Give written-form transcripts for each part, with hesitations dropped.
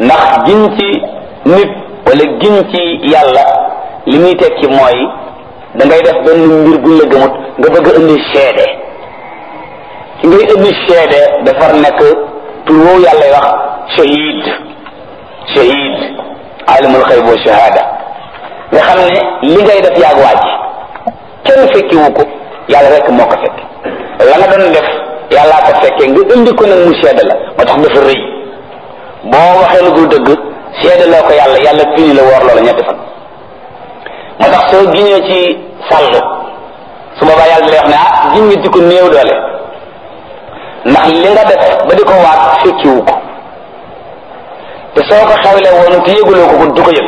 ndax giñ ci nit wala giñ ci yàlla li muy tekki mooy da ngay def benn mbir buñ la gëmut nga bëgg a indi seede ki ngay indi seede dafar nekk tur woowu yàlla wax shahid shahid alimul xayb wa shahada nga xam ne li ngay def yaag waaj kenn fekkiwu ko yàlla rek moo ko fekk la nga doon def yàllaa ko fekkee nga indi ko nag mu seede la moo tax dafa rëy boo waxee lu dul dëgg seede loo ko yàlla yàlla fini la woor loola ñetti fan moo tax soo giñee ci sàll su boobaa yàlla lay wax ne ah giñ nga di ko néew doole ndax li nga def ba di ko waat fekkiwu ko te soo ko xewle woon te yëguloo ko du ko yëg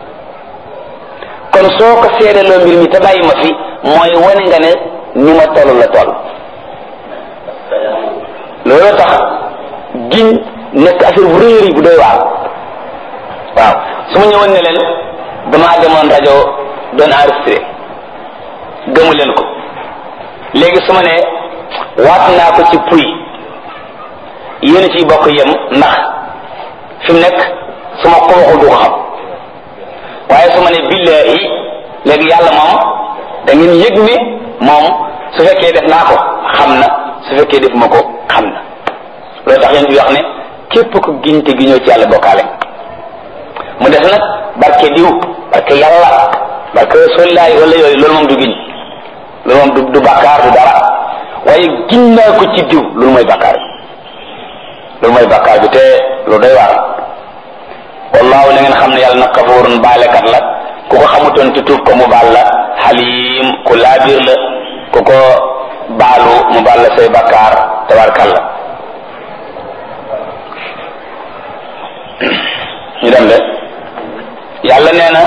kon soo ko seedeloo mbir mi te bàyyi ma fi mooy wane nga ne ni ma toll la toll loolu tax giñ nekk affaire bu réer yi bu doy waar waaw su ma ñëwoon ne leen damaa demoon rajo doon enregistré gëmu leen ko léegi su ma ne waat naa ko ci puy yéen ciy bokk yem ndax fi mu nekk su ma ko waxul du ko xam waaye su ma ne billahi léegi yàlla moom da ngeen yëg ni moom su fekkee def naa ko xam na su fekkee def ma ko xam na loolu tax yéen di wax ne képp ko giñ te giñoo ci yàlla bokkaale mu def nag barke diw barke yàlla barke rasulillahi wala yooyu loolu moom du giñ loolu moom du bàkkaar du dara waaye giñ naa ko ci diw loolu mooy bàkkaar bi loolu mooy bàkkaar bi te loolu day waar wallahu na ngeen xam ne yàlla nag kafuurun baalekat la ku ko xamutoon te tuub ko mu baal la xaliim ku laabiir la ku ko baalu mu baal la say bàkkaar tabarkalla ñu dem de yàlla nee na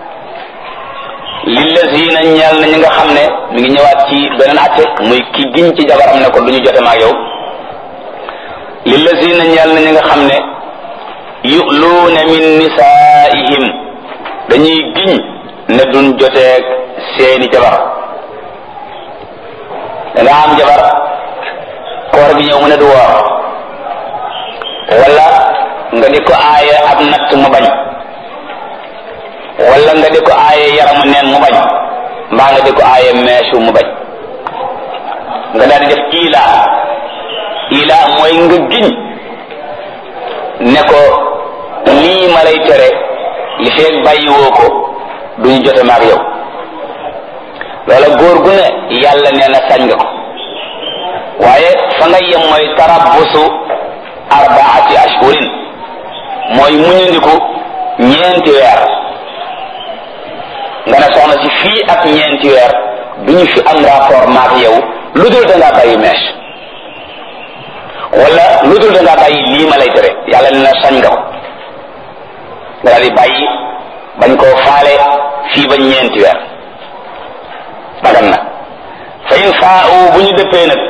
lillazina ñeel na ñi nga xam ne mi ngi ñëwaat ci beneen atte muy ki giñ ci jabaram ne ko du ñu jote maag yow lillazina ñeel na ñi nga xam ne yu'luuna min nisaa'ihim dañuy giñ ne duñ joteeg seeni jabar da nga am jabar koor bi ñëw mu ne du woor wala nga di ko aaye ab natt mu bañ wala nga di ko aaye yaramu neen mu bañ mbaa nga di ko aaye meesu mu bañ nga daal di def ila mooy nga giñ ne ko lii ma lay tere li feeg bàyyiwoo ko duñu jote maag yow loola góor gu ne yàlla nee na sañ nga ko waaye fa nga yem mooy tarabbusu arbaati ashhurin mooy muñandiku ñeenti weer nga ne soxna si fii ak ñeenti weer duñu fi am rapport maag yow lu dul da ngaa bàyyi mees wala lu dul da ngaa bàyyi lii ma lay tere yàlla ne na sañ nga ko nga daal di bàyyi bañ koo faale fii ba ñeenti weer dagan na fa in faa'u bu ñu dëppee nag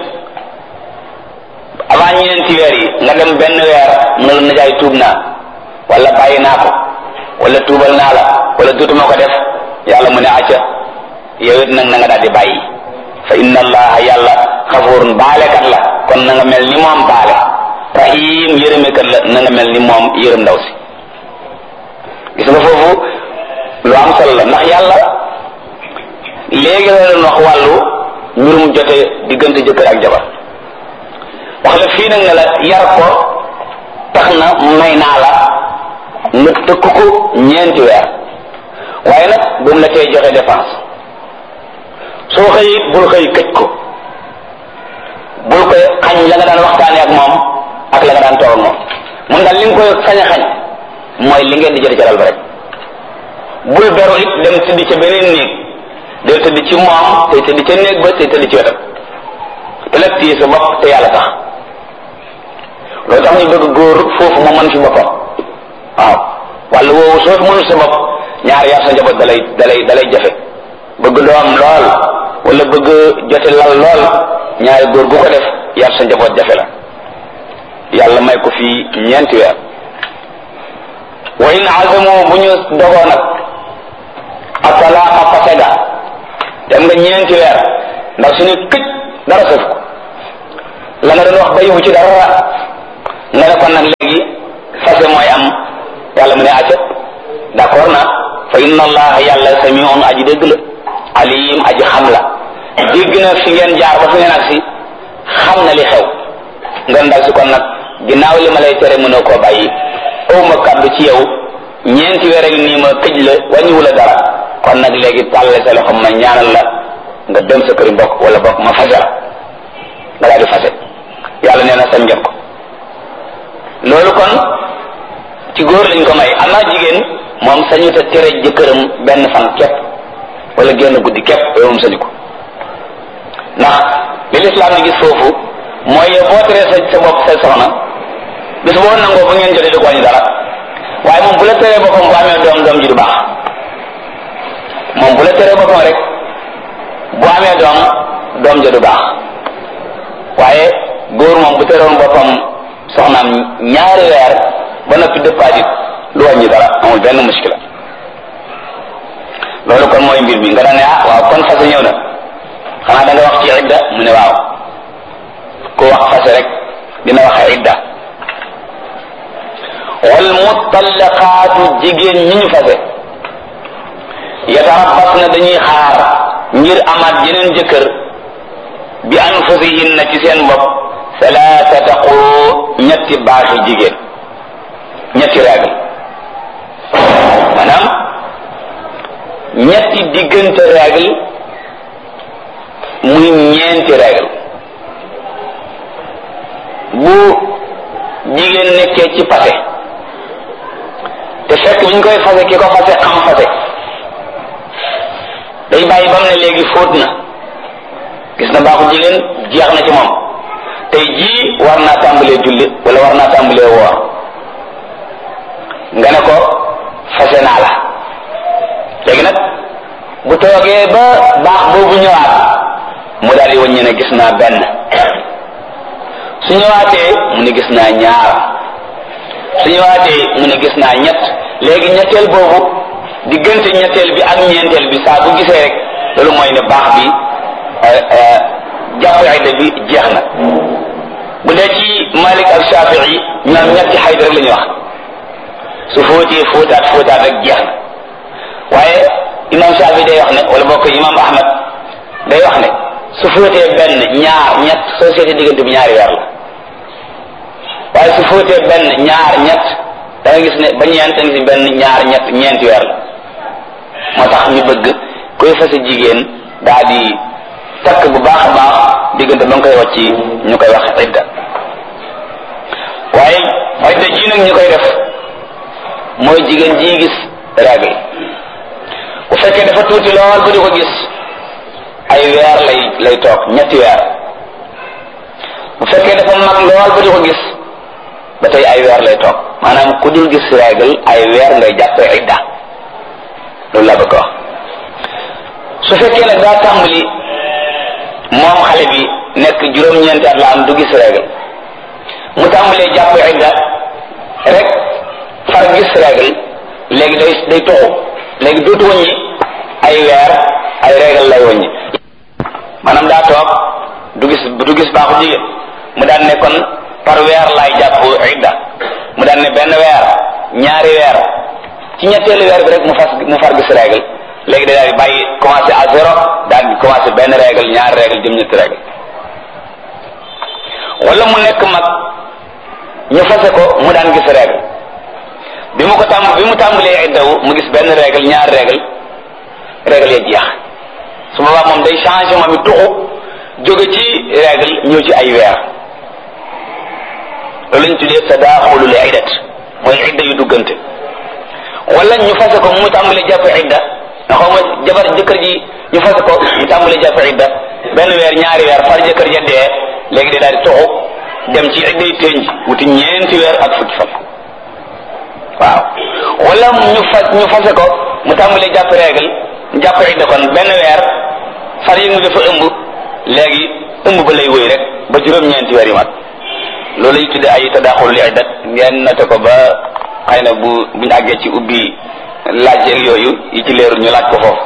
avant ñeenti weer yi nga dem benn weer nga la najaay tuub naa wala bàyyi naa ko wala tuubal naa la wala dootuma ko def yàlla mu ne acca yow it nag na nga daal di bàyyi fa inna allaha yàlla xafuurun baalekat la kon na nga mel ni moom baale rahim yërëmekat la na nga mel ni moom yërëm ndaw si gis nga foofu lu am solo la ndax yàlla léegi la doon wax wàllu mbirum jote diggante jëkkër ak jabar wax la fii nag ne la yar ko tax na may naa la nga tëkk ko ñeenti weer waaye nag bu mu la tey joxe dépense soo xëy bul xëy këj ko bul koy xañ la nga daan waxtaane ak moom ak la nga daan toog moom mun daal li nga koy xañ a xañ mooy li ngeen di jote jaral ba rek bul beru it dem tëdd ca beneen néeg del tëdd ci moom tey tëdd ca néeg ba tey tëdd ci wetam te nag téye sa bopp te yàlla tax loolu tax ñu bëgg góor foofu mu mën fi boppam waaw wàllu woowu soo fi mënul sa bopp ñaar yar sa njaboot dalay jafe bëgg doom lool wala bëgg jote lal lool ñaari góor gu ko def yar sa njaboot jafe la yàlla may ko fii ñeenti weer wa in azamu bu ñu dogoo nag atalaaqa fasega dem nga ñeenti weer ndax suñu këj dara sëf ko la nga doon wax bayiwu ci dara nga ne kon nag léegi fase mooy am inna allaha yàlla samiun aji dégg la alim aji xam la dégg na fi ngeen jaar ba fi ngeen agsi xam na li xew nga ndaw si kon nag ginnaaw li ma lay tere mënoo koo bàyyi awma kàddu ci yow ñeenti weer ak nii ma tëj la wàññiwu la dara kon nag léegi tàlle sa loxo ma ñaanal la nga dem sa këri mbokk wala bokk ma fase la nga daal di fase yàlla nee na sañ ngeen ko loolu kon ci góor lañ ko may amaa jigéen moom sañu ta tere jëkkëram benn fan képp wala génn guddi képp yow moom sañu ko ndax li lislaam di gis foofu mooy boo teree sa bopp sa soxna bis boo nangoo ba ngeen jotee du ko wàññi dara waaye moom bu la teree boppam bu amee doom ji du baax moom bu la teree boppam rek bu amee doom ja du baax waaye góor moom bu teroon boppam soxnaam ñaari weer ba noppi dëppaatit lu wàññi dara amul benn muskila loolu kon mooy mbir mi nga daan ne waaw kon fase ñëw na xanaa da nga wax ci idda mu ne waaw ku wax fase rek dina waxe idda wal mutallaqaatu jigéen ñi ñu fase yatarabbasna dañuy xaar ngir amaat yeneen jëkkër bi anfusihinna ci seen bopp salaasata quru ñetti baaxi jigéen ñetti règle maanaam ñetti diggante règle muy ñeenti règle bu jigéen nekkee ci fase te fekk bi ñu koy fase ki ko fase xam fase day bàyyi ba mu ne léegi fóot na gis na baaxu jigéen jeex na ci moom tey jii war naa tàmbalee julli wala war naa tàmbalee woor nga ne ko fase naa la léegi nag bu toogee ba baax boobu ñëwaat mu daal di wàññi ne gis naa benn su ñëwaatee mu ne gis naa ñaar su ñëwaatee mu ne gis naa ñett léegi ñetteel boobu diggante ñetteel bi ak ñeenteel bi saa bu gisee rek loolu mooy ne baax bi jàpp xayda bi jeex na bu dee ci Malik ak Shafi'i ñoom ñetti xayda rek la ñuy wax su fóotee fóotaat rek jeex na waaye imam Shafi'i day wax ne wala bokk imam Ahmad day wax ne su fóotee benn ñaar ñett soo seetee diggante bi ñaari weer la waaye su fóotee benn ñaar ñett da nga gis ne ba ñeent da nga gis benn ñaar ñett ñeenti weer la moo tax ñu bëgg koy fase jigéen daa di takk bu baax a baax diggante ba nga koy wàcc ñu koy wax idda waaye idda ji nag ñu koy def mooy jigéen ji gis règle bu fekkee dafa tuuti lool ba di ko gis ay weer lay toog ñetti weer bu fekkee dafa mag lool ba di ko gis ba tey ay weer lay toog maanaam ku dul gis règle ay weer ngay jàppee idda loolu laa bëgg a wax su fekkee nag daa tàmbali moom xale bi nekk juróom-ñeenti at la am du gis règle mu tàmbalee jàpp idda rek far gis règle léegi day toxu léegi dootu wàññi ay weer ay règle lay wàññi maanaam daa toog du gis baaxu jigéen mu daan ne kon par weer laay jàpp idda mu daan ne benn weer ñaari weer ci ñetteelu weer bi rek mu far gis règle léegi daal di bàyyi commencé à zéro daal di commencé benn règle ñaari règle jëm ñetti règle wala mu nekk mag ñu fase ko mu daan gis règle bi mu tàmbalee iddawu mu gis benn règle ñaari règle ya jeex su boobaa moom day changé moom it tuxu jóge ci règle ñëw ci ay weer loolu lañ tuddee tadaaxulul iddat mooy idda yu duggante wala ñu fase ko mu tàmbalee jàpp idda nga xaw ma jëkkër ji ñu fase ko ñu tàmbalee jàpp idda benn weer ñaari weer far jëkkër ja dee léegi day daal di toxu dem ci idday tënj wuti ñeenti weer ak fukki fan waaw wala ñu fase ko mu tàmbalee jàpp règle jàpp idda kon benn weer far yi dafa ëmb léegi ëmb ba lay wëy rek ba juróom-ñeenti weer yi mat loolu lay tudde ay tadaaxulul iddat ngeen noté ko ba xëy na buñ àggee ci ubbi laaj yooyu yi ci leerul ñu laaj ko foofu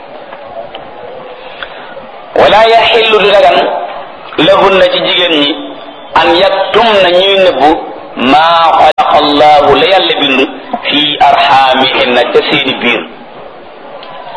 wala yaxillu du dagan lahunna ci jigéen ñi an yaktumna ñuy nëbbu maa xalaqa allahu la yàlla bind fii arxaamihinna ca seeni biir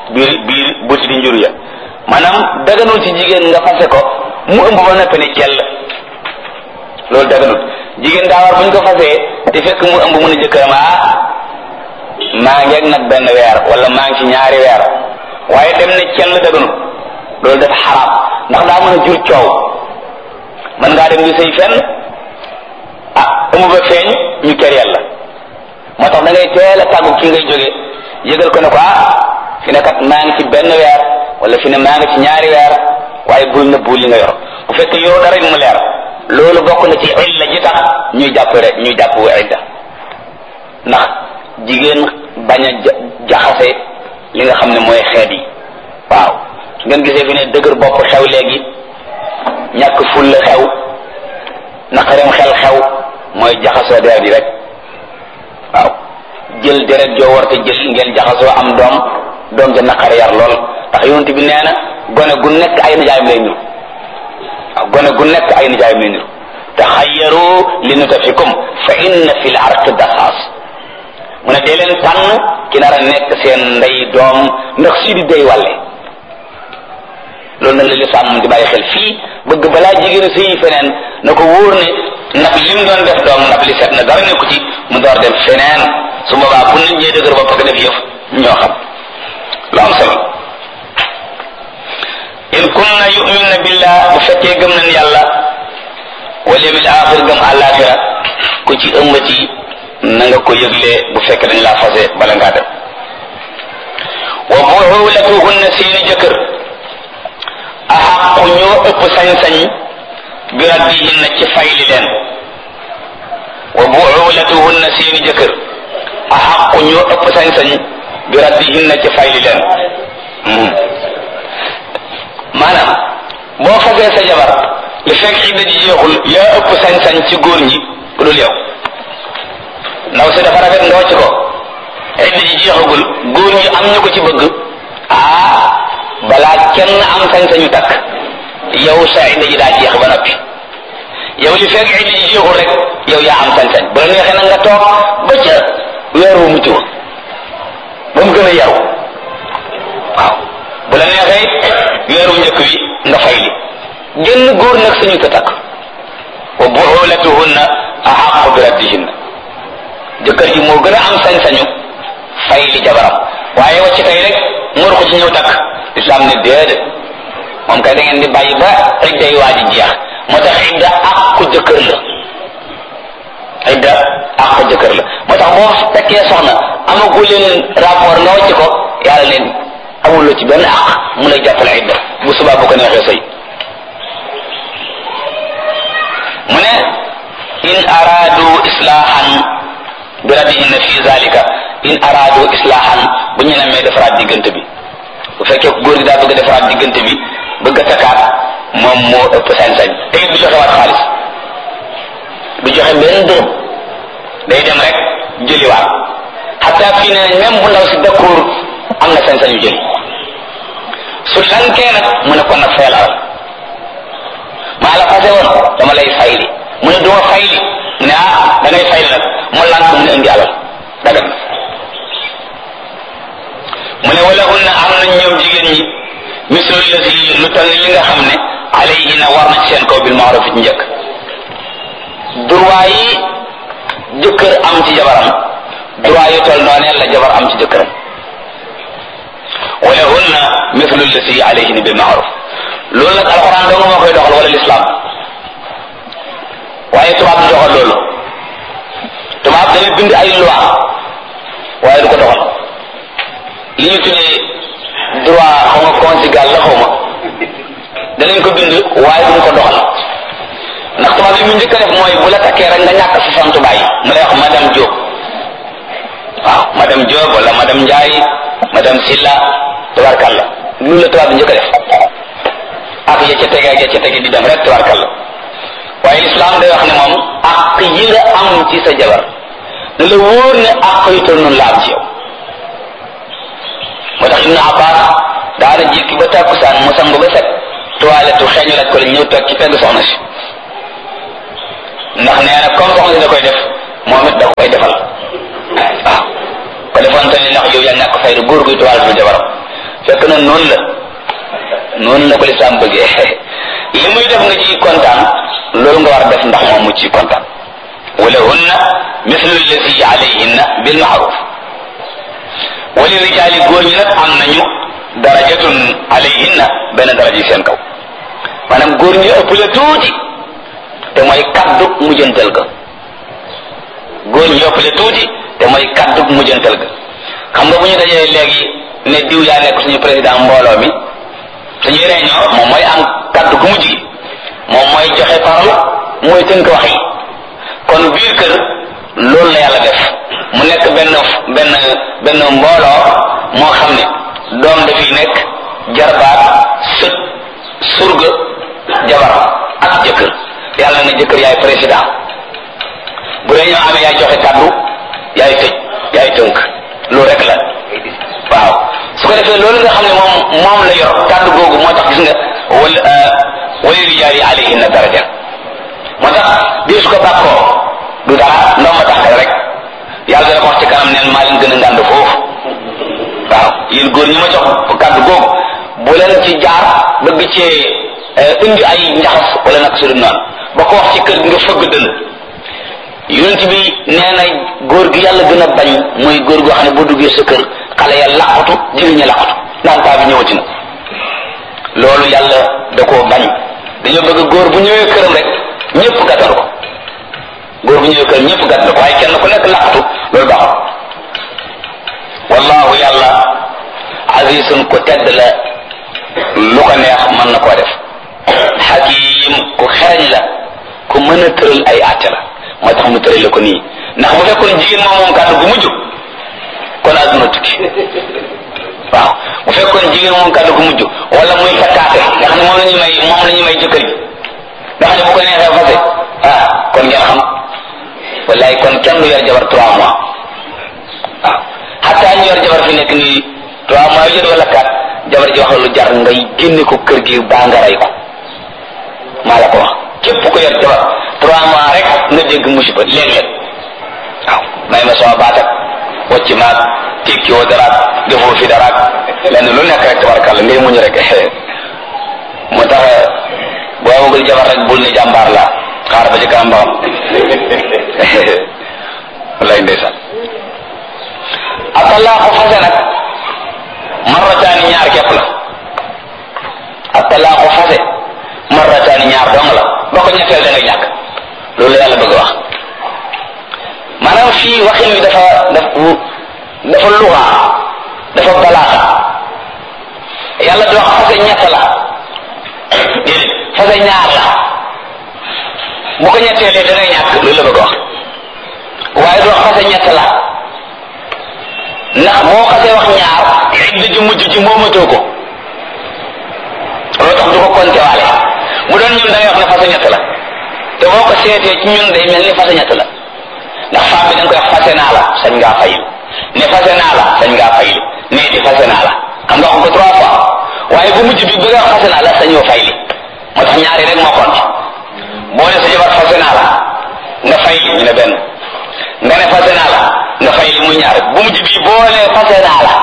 biir buti di njur ya maanaam daganul ci jigéen nga fase ko mu ëmb ba noppi ne cell loolu daganul jigéen daa war buñ ko fasee te fekk mu ëmb mu ne jëkkëram maa ngi ak nag benn weer wala maa ngi ci ñaari weer waaye dem ne cell daganul loolu dafa xaraam ndax daa mën a jur coow mën ngaa dem di sëy fenn ëmb ba feeñ ñu kër yàlla moo tax da ngay teel a tàggu ki ngay jóge yëgal ko ne ko fi ne kat maa ngi ci benn weer wala fi ne maa ngi ci ñaari weer waaye bul na bul li nga yor bu fekkee yow dara mu leer loolu bokk na ci illa ji tax ñuy jàpp idda ndax jigéen bañ a jaxase li nga xam ne mooy xeet yi waaw su ngeen gisee fi ne dëgër bopp xew léegi ñàkk fulla xew naqareem xel xew mooy jaxasoo deret yi rek waaw jël deret joo war te jël ngeen jaxasoo am doom ja naqare yar lool ndax yonent bi nee na gone gu nekk ay nijaayam lay niru waaw gone gu nekk ay nijaayam lay niru taxayyaru li nutafikum fa inna fil arqi dasaas mu ne dee leen tànn ki nar a nekk seen ndey doom ndax si di day wàlle loolu nag la lislaam moom di bàyyi xel fii bëgg balaa jigéen sëyi feneen na ko wóor ne ndab li mu doon def doom ndab li set na dara nekku ci mu door dem feneen su boobaa bu nit ñee dëgër bopp ak def yëf ñoo xam lu am solo in kunna yu'minna billah bu fekkee gëm nañ yàlla wal yawmil axir gëm àllaaxira ku ci ëmbati na nga ko yëgle bu fekkee dañ laa fase bala ngaa dem wa bu'ulatuhunna seeni jëkkër axaqu ñoo ëpp sañ-sañ bi raddihinna ci fayli leen wa bu'ulatuhunna seeni jëkkër axaqu ñoo ëpp sañ-sañ bi raddihinna ci fayli leen maanaam boo fasee sa jabar li fekk idda ji jeexul yaa ëpp sañ-sañ ci góor ñi ku dul yow ndaw si dafa rafet nga wàcc ko idda ji jeexagul góor ñi am ñu ko ci bëgg balaa kenn am sañ-sañu takk yow sa idda ji daa jeex ba noppi yow li fekk idda ji jeexul rek yow yaa am sañ-sañ bu la neexee nag nga toog ba ca weer wu mucc ba mu gën a yaru waaw bu la neexee weeru njëkk wi nga fay li génn góor nag sañu ko takk wa bu'ulatuhunna ahaqqu bi raddihinna jëkkër ji moo gën a am sañ-sañu fay li jabaram waaye wacc tey rek ngor ko ci ñëw takk islam ne déedéet moom kay da ngeen di bàyyi ba idda yi waa ji jeex moo tax idda àqu jëkkër la idda àqu jëkkër la moo tax boo fekkee soxna amagu leen rapport nga wacc ko yàlla leen amuloo ci benn àq mu lay jàppale idda bu subaa bu ko neexee sëy mu ne in araadu islaahan bi raddihinna fi zalika in araadu islaahan bu ñu namee defaraat diggante bi bu fekkee góor gi daa bëgg a defaraat diggante bi bëgg a takkaat moom moo ëpp sañ-sañ te it du joxe waat xaalis du joxe benn dërëm day dem rek jëliwaat xataa fii ne même bu ndaw si d'accord am na sañ-sañu jëli su lankee nag mu ne kon nag fayal alal maa la fase woon dama lay fayli mu ne duma fayli mu ne da ngay fayli nag mu lank mu ne indi alal dagan mu ne wala hunna am nañ ñoom jigéen ñi mislu lati lu toll li nga xam ne alayhina war na ci seen kaw bil ma'ruf ci njëkk droit yi jëkkër am ci jabaram droit yu toll noonee la jabar am ci jëkkëram wala hunna mislu lati alayhina bil ma'ruf loolu nag alxuraan dong moo koy doxal wala l'islam waaye tubaab du doxal loolu tubaab dañuy bind ay loi waaye du ko doxal li ñu tuddee droit xaw ma conjugal la xaw ma danañ ko bind waaye duñ ko doxal ndax tubaab li mu njëkk a def mooy bu la takkee rek nga ñàkk sa sant bàyyi mu lay wax madame Diop waaw madame Diop wala madame Ndiaye madame Silla tabarkalla loolu la tubaab bi njëkk a def ak ya ca tege ak ya ca tege di dem rek tabarkalla waaye islam day wax ne moom ak yi nga am ci sa jabar ne la wóor ne ak yu toll noonu la am ci yow moo tax Ibnu Abbas daana jékki ba tàkkusaan mu sangu ba set toilette xeeñu laaj ko la ñëw toog ci pegg soxna si ndax nee na comme soxna si da koy def moom it da koy defal waaw ko defoon tamit ndax yow yaa ñàkk fayda góor guy toilette bu jabaram fekk na noonu la ko lislaam bëggee li muy def nga ci kontaan loolu nga war a def ndax moom mu ci kontaan wala hunna mislu allati alayhinna bil ma'ruf wali rijaali góor ñi nag am nañu darajatun alayhinna benn daraja seen kaw maanaam góor ñi ëpp la tuuti te mooy kaddu mujjantal ga góor ñi ëpp la tuuti te mooy kaddu mujjantal ga xam nga bu ñu dajee léegi ne diw yaa nekk suñu président mbooloo mi suñuy réunion moom mooy am kaddu gu mujj gi moom mooy joxe parole mooy tënk wax yi kon biir kër loolu la yàlla def mu nekk benn mbooloo moo xam ne doom dafiy nekk jarbaat sët surga jabar ak jëkkër yàlla na jëkkër yaay président bu réunion amee yaay joxe kaddu yaay tëj yaay tënk loolu rek la waaw su ko defee loolu nga xam ne moom la yor kaddu googu moo tax gis nga wali rijaali alayhinna daraja moo tax bii su ko bàkkoo du dara ndoom ma tax rek yàlla dana ko wax ci kanam neen maa leen gën a ngànd foofu waaw yéen góor ñi ma jox kaddu googu bu leen ci jaar bëgg cee indi ay njaxas wala nag su dul noonu ba ko wax ci kër gi nga fëgg dënn yonent bi nee na góor gi yàlla gën a bañ mooy góor goo xam ne boo duggee sa kër xale ya làqatu jigéen ña làqatu naan paa bi ñëwati na loolu yàlla da koo bañ dañoo bëgg góor bu ñëwee këram rek ñëpp gàttal ko góor bu ñëwee këram ñëpp gàttal ko waaye kenn ku nekk làqatu loolu baaxul wallahu yàlla azizun ko tedd la lu ko neex mën na koo def hakim ku xereñ la ku mën a tëral ay àtte la moo tax mu tëral la ko nii ndax bu fekkoon jigéen moom kàddu gu mujj kon àdduna tukki waaw bu fekkoon jigéen moom kàddu gu mujj wala muy fakkaate nga xam ne moom la ñuy may jëkkër ji nga xam ne bu ko neexee fase kon ngeen xam wallaay kon kenn du yor jabar 3 mois waaw xataa ñu yor jabar fi nekk nii 3 mois yu jot wala 4 jabar ji wax la lu jar ngay génne ko kër gi baa nga rey ko maa la ko wax képp ko yor jabar 3 mois rek nga dégg musiba léeg-léeg waaw may ma sama baatak wacc maag tekki woo daraak defoo fi daraak lenn lu nekk rek tabarkàlla ngay muñ rek moo tax boo amagul jabar rek bul ne jàmbaar la xaar ba ci kanam ba wallaay ndeysaan atalaaxu fase nag marrataani ñaar képp la atalaaxu fase marrataani ñaar dong la boo ko ñetteel da ngay ñàkk loolu la yàlla bëgg a wax maanaam fii waxin wi dafa luxa dafa balaaxa yàlla di wax fase ñett la déedéet fase ñaar la bu ko ñetteelee da ngay ñàkk loolu la bëgg a wax waaye du wax fase ñett la ndax boo xasee wax ñaar idda ji mujj ji moomatoo ko loolu tax du ko compter waale bu doon ñun da ngay wax ne fase ñett la te boo ko seetee ci ñun day mel ni fase ñett la ndax femme bi da nga koy wax fase naa la sañ ngaa fayil ne fase naa la sañ ngaa fayil ne di fase naa la xam nga wax ko 3 fois waaye bu mujj bi bëgg a wax fase naa la sañoo fayli moo tax ñaari rek moo compte boo ne sa jabar fase naa la nga fayli ñu ne benn nga ne fase naa la nga fayli muy ñaar bu mujj bi boo ne fase naa la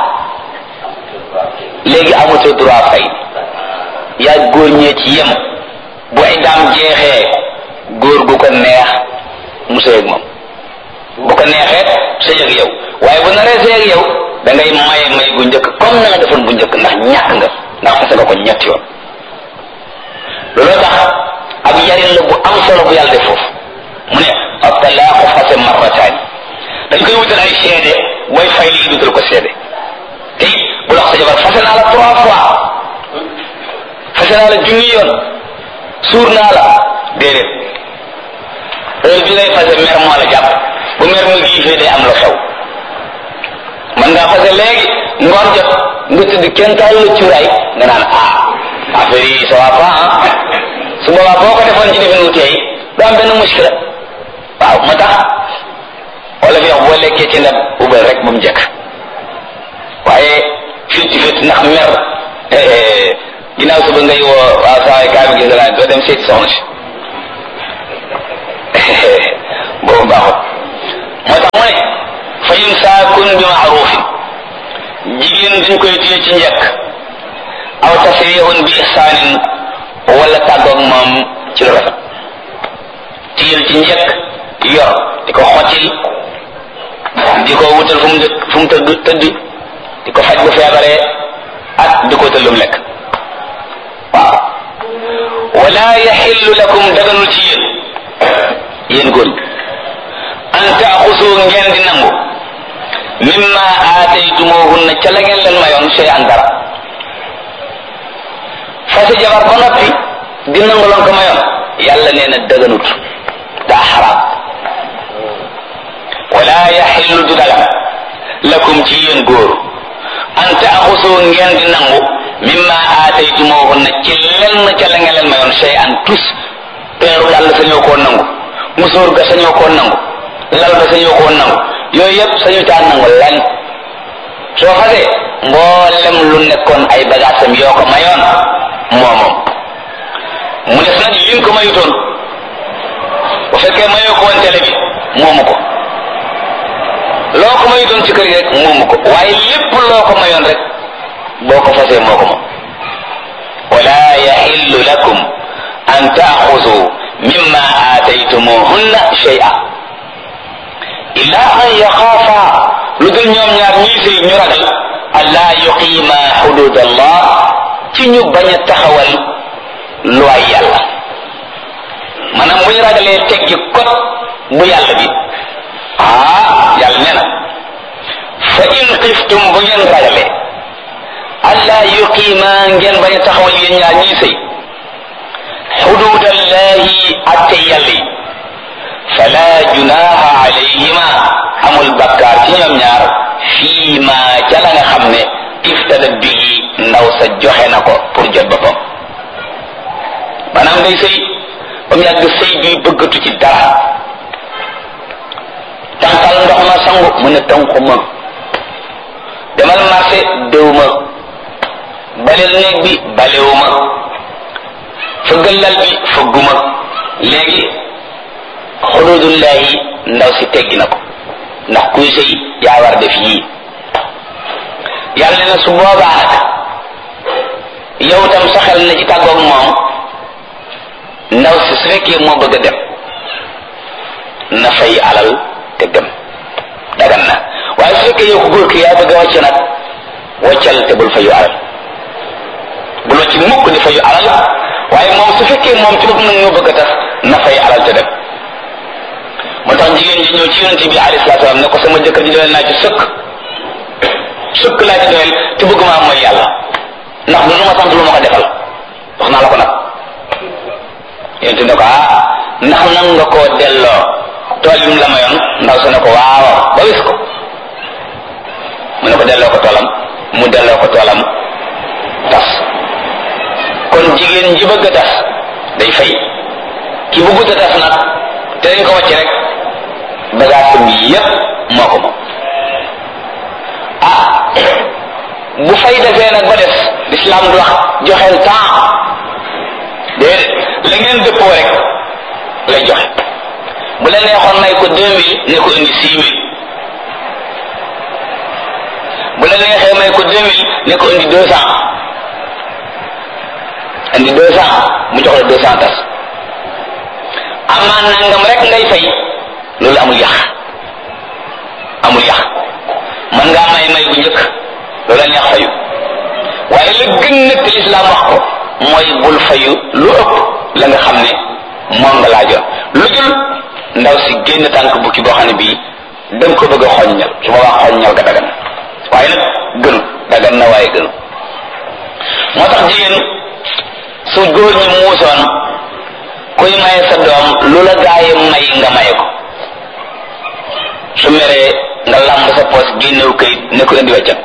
léegi amatoo droit fay yaa góor ñee ci yem bu ay daam jeexee góor gu ko neex mu sëy ak moom bu ko neexee sëy ak yow waaye bu naree sëy ak yow da ngay may gu njëkk comme na nga defoon bu njëkk ndax ñàkk nga ndax fase nga ko ñetti yoon looloo tax ab yarin la bu am solo bu yàlla def foofu mu ne ab talaaxu fase marrataani dañ koy wutal ay seede booy fay lii dutal ko seede te bu la wax sa jabar fase naa la 3 fois fase naa la junni yoon suur naa la déedéet heure bi lay fase mer moo la jàpp bu mer mu giifee day am lu xew man ngaa fase léegi ngoon jot nga tëdd kenn taal la cuuraay nga naan affaire yi ça va pas su boobaa boo ko defoon ci defin wu teey du am benn muskila waaw moo tax wala fi wax boo lekkee ci ndab ubal rek ba mu jekk waaye fitti ndax mer ginnaaw suba ngay woo waaw saa kaa bi gis naa doo dem seeti soxna si boobu baaxut moo tax mu ne fa imsaakun bi maarufin jigéen dañ koy téye ci njëkk aw tasrihun bi ihsanin wala tàggoog moom ci lu rafet tiyel ci njëkk yor di ko xottil di ko wutal fu mu tëdd di ko faj bu feebaree ak di ko wutal lu mu lekk waaw wala yaxillu lakum daganul ci yéen góor ñi an taaxusu ngeen di nangu mimma aataytumuhunna ca la ngeen leen mayoon shay'an dara fase jabar ba noppi di nangu loon ko mayoon yàlla nee na daganut daa xaraam wala yaxillu du dagan lakum ci yéen góor an taaxusu ngeen di nangu mimma aataytumuhunna ci lenn ca la ngeen leen mayoon shay'an tus peeru dàll sañoo koo nangu musóor ga sañoo koo nangu lal ga sañoo koo nangu yooyu yëpp sañu caa nangu lenn soo fasee mboolem lu nekkoon ay bagaasam yoo ko mayoon moomoom mu des nag li nga ko mayutoon bu fekkee mayoo ko woon télé bi moomu ko loo ko mayutoon ci kër gi rek moomu ko waaye lépp loo ko mayoon rek boo ko fasee moo ko moom wala yaxillu lakum an taaxuzu mimma aataytumuhunna shay'a illa an yaxaafa lu dul ñoom ñaar ñii sëy ñu ragal allaa yuqiima xudud allah ci ñu bañ a taxawal luwaay yàlla maanaam bu ñu ragalee teggi kot bu yàlla bi yàlla nee na fa in xiftum bu ngeen ragalee allaa yuqiima ngeen bañ a taxawal yéen ñaar ñii sëy xudud allahi atte yàlla yi fala junaha alayhima amul bakkaar ci ñoom ñaar fii ma ca la nga xam ne iftadat bihi ndaw sa joxe na ko pour jot boppam maanaam day sëy ba mu yàgg sëy bi bëggatu ci dara tànqal ndox ma sangu mu ne tànqu ma demal marché déw ma baleel néeg bi balewu ma fëggal lal bi fëgguma léegi xududullahi ndaw si teggi na ko ndax kuy sëy yaa war def yii yàlla ne na su boobaa nag yow tam saxal na ci tàggoog moom ndaw si su fekkee moo bëgg a dem na fay alal te dem dagan na waaye su fekkee yow ku góor ki yaa bëgg a wàcc nag wàccal te bul fayu alal bul wàcc mukk di fayu alal waaye moom su fekkee moom ci bopp nag ñoo bëgg a tas na fay alal te dem moo tax jigéen ji ñëw ci yonente bi alayhi salaatu salaam ne ko sama jëkkër ji doyal naa ci sëkk laa ci doyal te bëgg maa mooy yàlla ndax du lu ma sant lu ma ko defal wax naa la ko nag yonente ne ko ndax nan nga koo delloo tool yi mu la mayoon ndaw sa ne ko waaw ba wis ko mu ne ko delloo ko toolam mu delloo ko toolam tas kon jigéen ji bëgg a tas day fay ki bëggut a tas nag te dañ ko wàcc rek bagaasam yépp moo ko moom bu fay defee nag ba des l'islam du wax joxeel temps déedéet la ngeen dëppoo rek lay joxe bu la neexoon may ko 2000 ne ko indi 6000 bu la neexee may ko 2000 ne ko indi 200 indi 200 mu jox la 200 tas amaan nangam rek ngay fay loolu amul yàq man ngaa may bu njëkk loolu la neex fayu waaye la gën nag te lislaam wax ko mooy bul fayu lu ëpp la nga xam ne moom nga laajoon lu dul ndaw si génn tànk bukki boo xam ne bii danga ko bëgg a xoññal su boobaa xoññal ga dagan waaye nag gënu dagan na waaye gënu moo tax jigéen su góor ñi muusoon kuy maye sa doom lu la gaaye may nga maye ko su meree nga lamb sa poos génnew kayit ne ko indi wàccam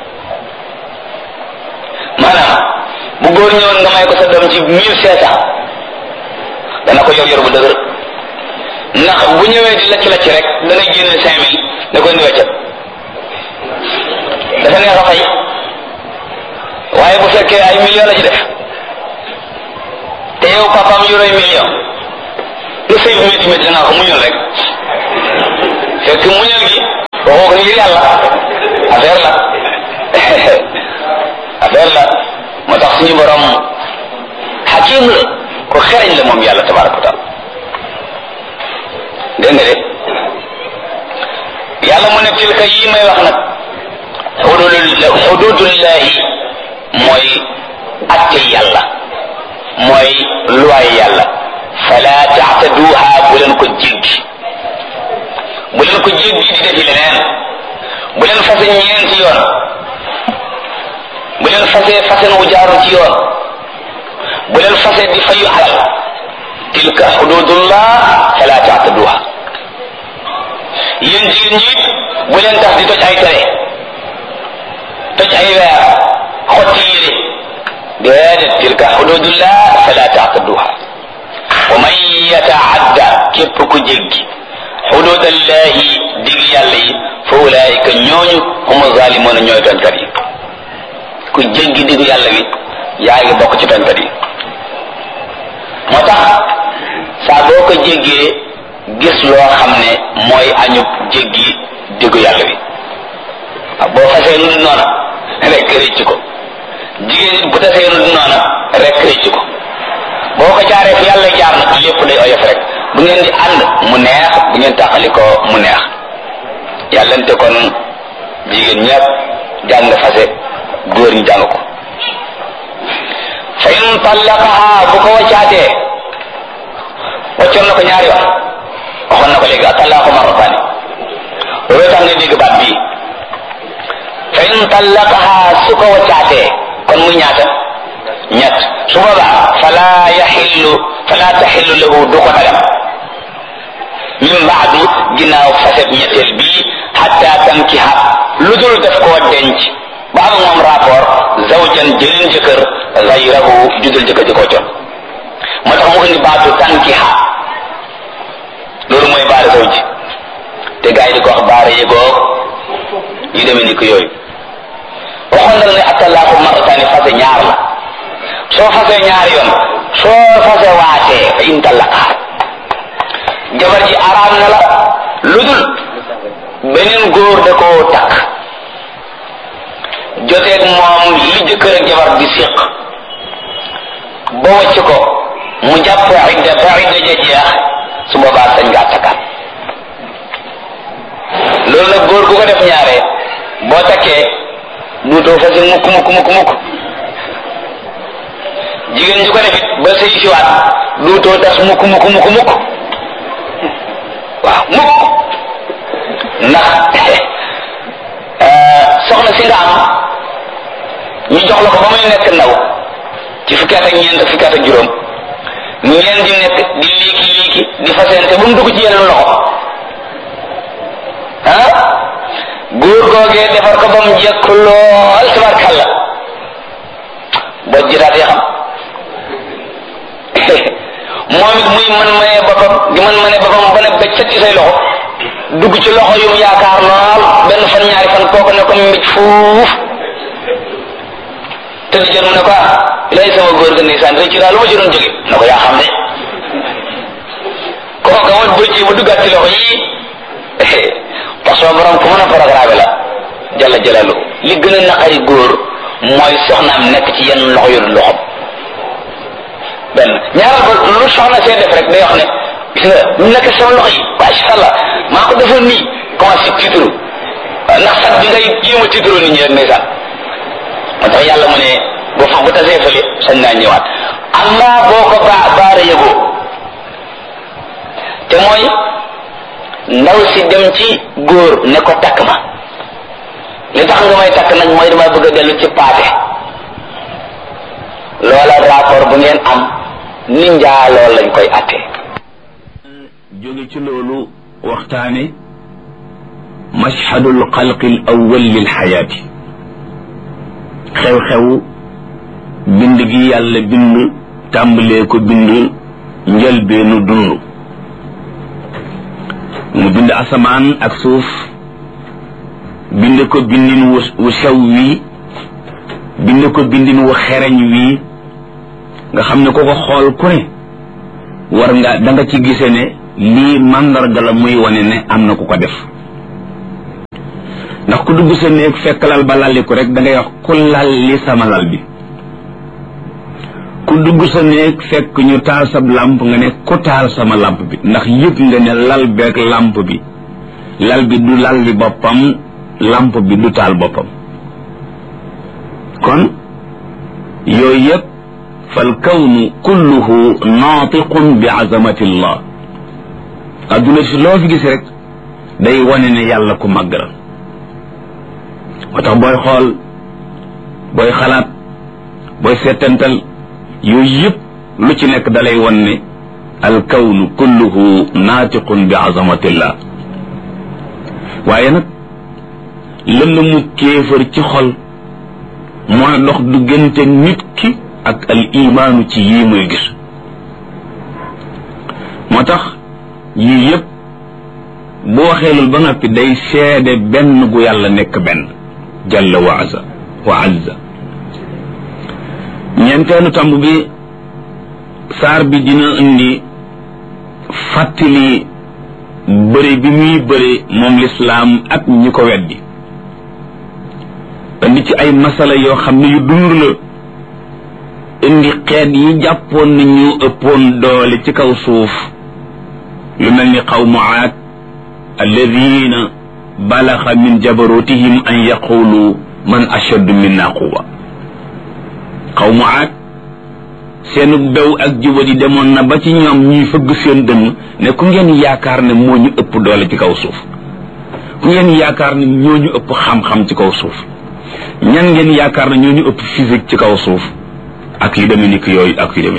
maanaam bu góor ñëwoon nga may ko sa doom ci 1500 dana ko yor bu dëgër ndax bu ñëwee di lacc rek dana génne 5000 ne ko indi wàccam dafa neex a fay waaye bu fekkee ay millions la ci def te yow papaam yoroy million lu sëy bi métti métti nga ko muñal rek fekk muñal gi waxoo ko ngir yàlla affaire la moo tax suñu borom hakim la ko xereñ la moom yàlla tabaraka wa taala dégg nga de yàlla mu ne tilka yi may wax nag xududullahi mooy atte yàlla mooy luwaay yàlla fala taxtaduha bu leen ko jéggi bu leen ko jéggi di defi leneen bu leen fase ñeenti yoon bu leen fase fasen wu jaarul ci yoon bu leen fase di fayu alal tilka xududullah fala taxtaduha yéen jigéen ñi bu leen tax di toj ay tere toj ay weer xotti yére déedéet tilka xududullah fala taxtaduha wa man yataadda képp ku jéggi xududallahi dig yàlla yi fa ulaika ñooñu hum zalimuna ñooy tooñkat yi ku jéggi digu yàlla bi yaa ngi bokk ci tooñkat yi moo tax saa boo ko jéggee gis loo xam ne mooy añub jéggi digu yàlla bi boo fasee lu dul noona rek rëcc ko jigéen nit bu tasee lu dul noona rek rëcc ko boo ko jaaree fi yàlla jaar nag lépp day oyof rek bu ngeen di ànd mu neex bu ngeen tàqali ko mu neex yàllante kon jigéen ñëpp jàng fase góor ñi jàng ko fa in tallaqaha bu ko waccaatee waccoon na ko ñaari yoon waxoon na ko léegi atallaqu marratani loolu tax nga dégg baat bii fa in tallaqaha su ko waccaatee kon muy ñaata ñett su boobaa fala taxillu lahu du ko dagam min baadu ginnaaw faset ñetteel bii hatta tankiha lu dul def koo denc ba am moom rapport zawjan jëlin jëkkër gayrahu judul jëkkër ji koo con moo tax mu indi baatu tankiha loolu mooy baara zawj te gars yi di ko wax baara yëgoo yu demee ni ko yooyu waxoon na la ne atallaaku marrataani fase ñaar la soo fasee ñaari yoon soo fase waatee fa in tallaqaha jabar ji araam na la lu dul beneen góor da koo takk joteeg moom li jëkkër ak jabar di séq ba wàcc ko mu jàpp idda ba idda ja jeex su boobaa sañ ngaa takkaat loolu nag góor gu ko def ñaare boo takkee duutoo fase mukk jigéen ju ko def it ba sëy siwaat duutoo tas mukk waaw mukk ndax soxna si nga am ñu jox la ko ba muy nekk ndaw ci fukki at ak ñeent fukki at ak juróom ngeen di nekk di liiki di fasente ba mu dugg ci yeneen loxo góor googee defar ko ba mu jekk lool tabarkalla boo jitaat ya xam moom it muy mën maye boppam di mën mane boppam ba ne bëccëg ci say loxo dugg ci loxo yu mu yaakaar lool benn fan ñaari fan kooku ne ko mbéj fuuf te di jot mu ne ko lay sama góor ga ndeysaan rëcc daal lu ma ci doon jóge na ko yaa xam ne kooka ma bëccëg ba duggaat ci loxo yi parce que borom ku mën a programme la jalla jalalu li gën a naqari góor mooy soxnaam nekk ci yenn loxo yu dul loxom benn ñaaral ko lu soxna see def rek day wax ne gis nga ñu nekk sama loxo yi masha Allah maa ko defoon nii commencé tiitru ndax sax bi ngay jéem a tiitru nit ñi rek ndeysaan moo tax yàlla mu ne boo fa bu tasee fële sañ naa ñëwaat amma boo ko baara yëgoo te mooy ndaw si dem ci góor ne ko takk ma li tax nga may takk nag mooy dama bëgg a dellu ci paate loola rapport bu ngeen am ni njaaloo lañ koy attee jóge ci loolu waxtaane mashhadul xalqi al awwal lil xayaati xew-xew bind gi yàlla bind tàmbalee ko bind njëlbeenu dund mu bind asamaan ak suuf bind ko bindin wu sew wi bind ko bindin wu xereñ wi nga xam ne ko ko xool ku ne war nga da nga ci gise ne lii màndarga la muy wane ne am na ku ko def ndax ku dugg sa néeg fekk lal ba lalliku rek da ngay wax ku lal li sama lal bi ku dugg sa néeg fekk ñu taal sab làmp nga ne ku taal sama làmp bi ndax yëpp nga ne lal beeg làmp bi lal bi du lal bi boppam làmp bi du taal boppam kon yooyu yëpp fal kawnu kulluhu naatiqun bi azamatillah adduna si loo fi gis rek day wane ne yàlla ku màgg la moo tax booy xool booy xalaat booy settantal yooyu yëpp lu ci nekk dalay wan ne al kawnu kulluhu naatiqun bi azamatillah waaye nag lënd mu kéefër ci xol mooy dox diggante nit ki ak al imaanu ci yii muy gis moo tax yii yëpp bu waxee loolu ba noppi day seede benn gu yàlla nekk benn jalla wa azza ñeenteelu tomb bi saar bi dina indi fàttali bëri bi muy bëri moom lislaam ak ñi ko weddi indi ci ay masala yoo xam ne yu dund la indi xeet yi jàppoon na ñu ëppoon doole ci kaw suuf lu mel ni qawmu aad alladina balaxa min jabarutihim an yaqulu man ashaddu minna quwa qawmu aad seenu bew ak jubadi demoon na ba ci ñoom ñuy fëgg seen dënn ne ku ngeen yaakaar ne moo ñu ëpp doole ci kaw suuf ku ngeen yaakaar ne ñoo ñu ëpp xam-xam ci kaw suuf ñan ngeen yaakaar ne ñoo ñu ëpp physique ci kaw suuf ak yu demee ni ki yooyu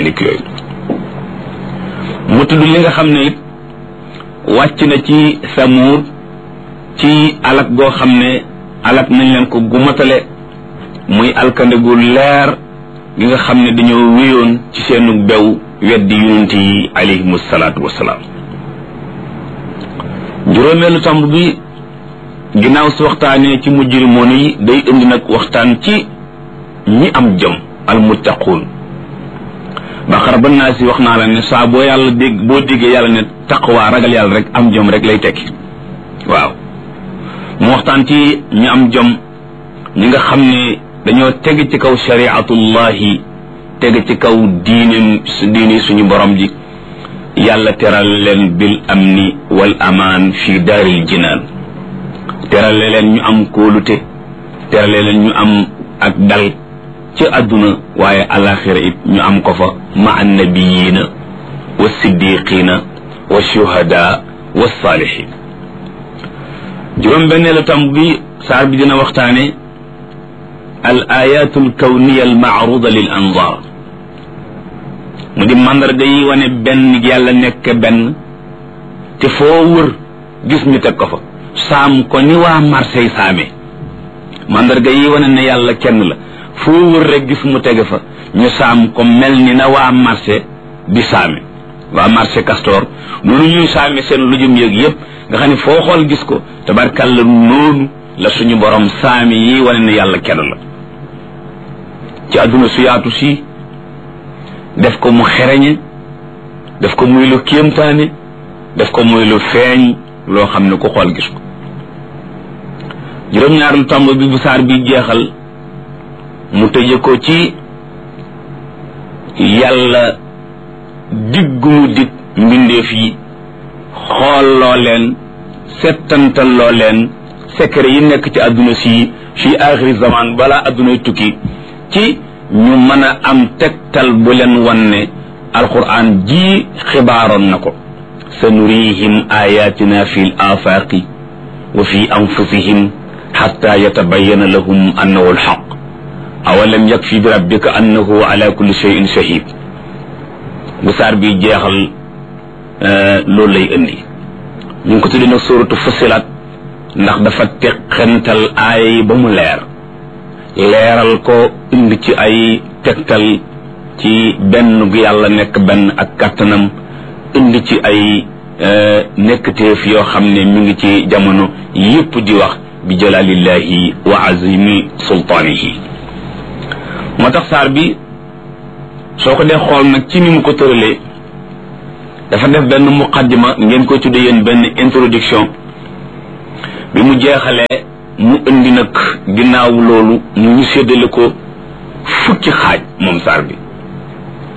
mu tudd li nga xam ne it wàcc na ci Samuud ci alak goo xam ne alak nañ leen ko gumatale muy alkande gu leer gi nga xam ne dañoo wéyoon ci seenu bew weddi yonent yi alayhimu salaatu wassalaam juróomeelu tomb bi ginnaaw si waxtaanee ci mujrimoon yi day indi nag waxtaan ci ñi am jëm almuttaquun Baqara ba naa si wax naa la ne saa boo yàlla dégg boo déggee yàlla ne taqwa ragal yàlla rek am jëm rek lay tekki waaw mu waxtaan ci ñi am jëm ñi nga xam ne dañoo teg ci kaw shariatullahi teg ci kaw diine suñu borom ji yàlla teral leen bil amni wal amaan fi daaril jinaan terale leen ñu am kóolute terale leen ñu am ak dal ci àdduna waaye alaxira it ñu am ko fa ma annabiyiina wa siddiqiina wa shuhada wa saalihin juróom benneelu tam bi saar bi dina waxtaane al ayatu al kawniya al maaruda lil anzar mu di mandarga yi wane benn yàlla nekk benn te foo wër gis ñu teg ko fa saam ko ni waa Marseille saame mandarga yi wane ne yàlla kenn la foo wër rek gis mu tege fa ñu saam ko mel ni na waa marché di saame waa marché Castor noonu ñuy saame seen lujum yëg yëpp nga xam ne foo xool gis ko tabarkàlla noonu la suñu borom saami yi wane ne yàlla kenn la ci àdduna su yaatu si def ko mu xereñe def ko muy lu kéemtaane def ko muy lu feeñ loo xam ne ku xool gis ko juróom-ñaar lu tomb bi bu saar bi jeexal mu tëje ko ci yàlla diggu mu dig mbindeef yi xool loo leen settantal loo leen secret yi nekk ci àdduna si fi axiri zaman balaa àddunay tukki ci ñu mën a am tegtal bu leen wan ne alquran ji xibaaroon na ko sanurihim ayatina fi l afaqi wa fi anfusihim xatta yatabayana lahum annahu alxaq awalam yakfi bi rabbika annahu ala kulli shay'in shahid bu saar bi jeexal loolu lay indi ñu ngi ko tuddee nag suratu fussilat ndax dafa teqantal aaya yi ba mu leeral ko indi ci ay tegtal ci benn gu yàlla nekk benn ak kàttanam indi ci ay nekkteef yoo xam ne mi ngi ci jamono yépp di wax bi jalalillahi wa azimi sultaanihi moo tax saar bi soo ko dee xool nag ci ni mu ko tëralee dafa def benn muqaddima ngeen koy tudde yéen benn introduction bi mu jeexalee mu indi nag ginnaaw loolu mu ñu séddale ko fukki xaaj moom saar bi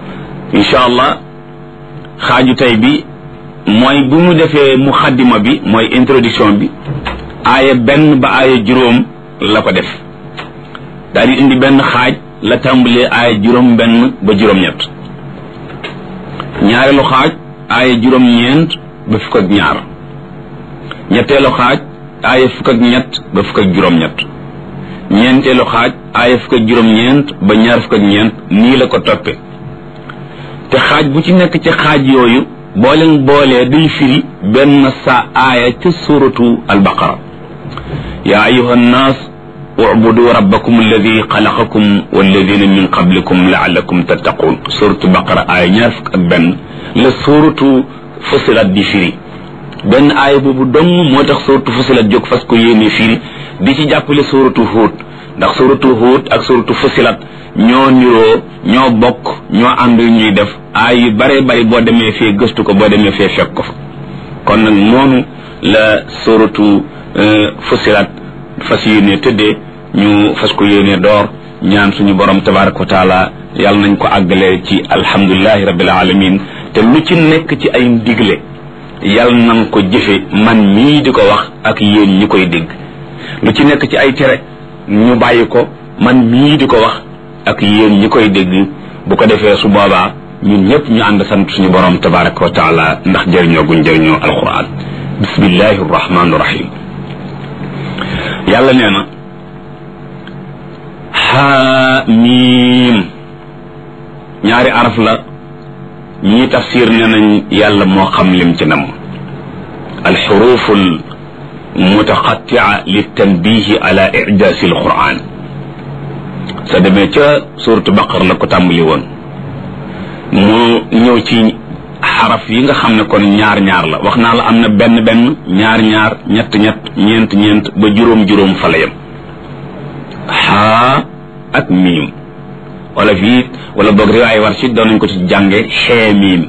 insha allah xaaju tey bi mooy bu mu defee muxaddima bi mooy introduction bi aaya benn ba aaya juróom la ko def daal di indi benn xaaj la tàmbalee aaya juróom benn ba juróom-ñett ñaareelu xaaj aaya juróom-ñeent ba fukk ak ñaar ñetteelu xaaj aaya fukk ak ñett ba fukk ak juróom-ñett ñeenteelu xaaj aaya fukk ak juróom-ñeent ba ñaar fukk ak ñeent nii la ko toppe te xaaj bu ci nekk ci xaaj yooyu boo leen boolee day firi benn sa aaya ca suratu albaqara yaa ayuha nnaas ubudu rabbakum alladi xalaqakum walladina min qablikum laallakum tattaqun suratu baqara aaya ñaar fukk ak benn la suratu fusilat di firi benn aaya boobu dong moo tax suratu fusilat jóg fas ko yéene firi di ci jàppale suratu Huud ndax suratu Huud ak suratu fusilat ñoo niroo ñoo bokk ñoo ànd ñuy def aay yu bare bari boo demee fee gëstu ko boo demee fee fekk ko fa kon nag noonu la suratu fusilat fas yéene tëddee ñu fas ko yéene door ñaan suñu borom tabaraka wa taala yàlla nañ ko àggalee ci alhamdulillahi rabbil alamin te lu ci nekk ci ay ndigle yàlla nañ ko jëfe man mii di ko wax ak yéen ñi koy dégg lu ci nekk ci ay tere ñu bàyyi ko man mii di ko wax ak yéen ñi koy dégg bu ko defee su boobaa ñun ñëpp ñu ànd sant suñu borom tabaraka wa taala ndax jëriñoo guñ jëriñoo alquran bismillahi rahmaani rahim yàlla nee na xaamiim ñaari araf la ñii tafsir nee nañ yàlla moo xam lim ci nam alxuruful mutaqattia li tanbihi ala ijaasi alquran sa demee ca suratu baqar la ko tàmbali woon mu ñëw ci xaraf yi nga xam ne kon ñaar ñaar la wax naa la am na benn benn ñaar ñaar ñett ñett ñeent ñeent ba juróom juróom fa la yem xaa ak miim wala fii wala boog riwaay war si doon nañ ko ci jànge xee miim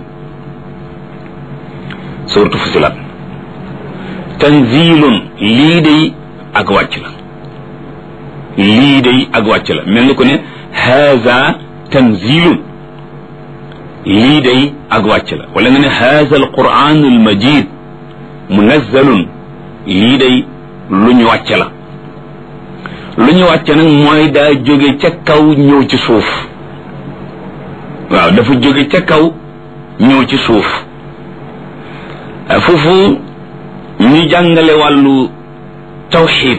suratu fusilat tanzilun lii day ak wàcc la lii day ak wàcc la mel ni ko ne haza tanzilun lii day ak wàcc la wala nga ne haza alquran almajid munazzalun lii day lu ñu wàcc la lu ñu wàcc nag mooy daa jóge ca kaw ñëw ci suuf waaw dafa jóge ca kaw ñëw ci suuf foofu ñu jàngale wàllu tawxiid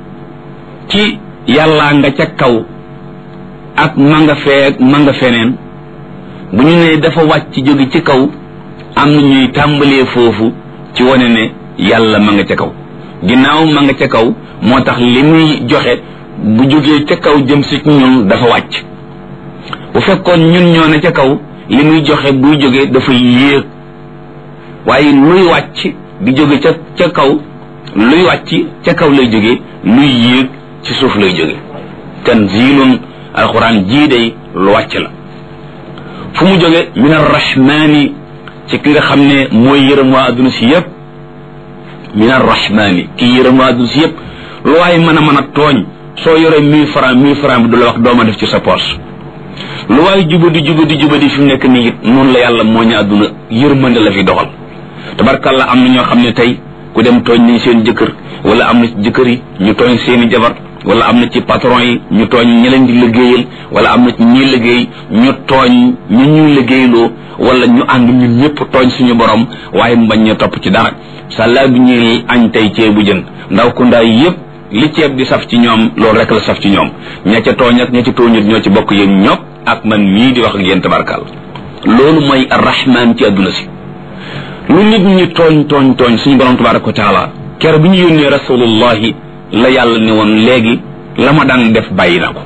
ci yàllaa nga ca kaw ak ma nga fee ma nga feneen bu ñu nee dafa wàcc jóge ci kaw am na ñuy tàmbalee foofu ci wane ne yàlla ma nga ca kaw ginnaaw ma nga ca kaw moo tax li muy joxe bu jógee ca kaw jëm si ñun dafa wàcc bu fekkoon ñun ñoo ne ca kaw li muy joxe buy jógee dafa yéeg waaye luy wàcc di jóge ca kaw luy wàcc ca kaw lay jóge luy yéeg ci suuf lay jóge tanzilun alquran jii day lu wàcc la fu mu jóge min arrahmani ci ki nga xam ne mooy yërëm waa adduna si yépp min arrahmani ki yërëm waa adduna si yépp lu waaye mën a tooñ soo yoree 1000 francs bi du la wax dooma def ci sa poche lu waaye jubadi fi mu nekk nii it noonu la yàlla moo ñu adduna yërmande la fi doxal tabarkalla am na ñoo xam ne tey ku dem tooñ nañ seen jëkkër wala am na ci jëkkër yi ñu tooñ seeni jabar wala am na ci patron yi ñu tooñ ñi leen di liggéeyal wala am na ci ñi liggéey ñu tooñ ñu ñuy liggéeyloo wala ñu ànd ñun ñëpp tooñ suñu borom waaye mu bañ ñu topp ci dara sàllaa bi ñuy añ tey ceebu jën ndaw ku ndaay yëpp li ceeb di saf ci ñoom loolu rek la saf ci ñoom ña ca tooñ ak ña ca tooñut ñoo ci bokk yéen ñopp ak man mii di wax ak yéen tabarkal loolu mooy arrahman ci àdduna si lu nit ñi tooñ suñu borom tabaraka wa taala kere bi ñu yónnee rasulullahi la yàlla ne woon léegi la ma daan def bàyyi na ko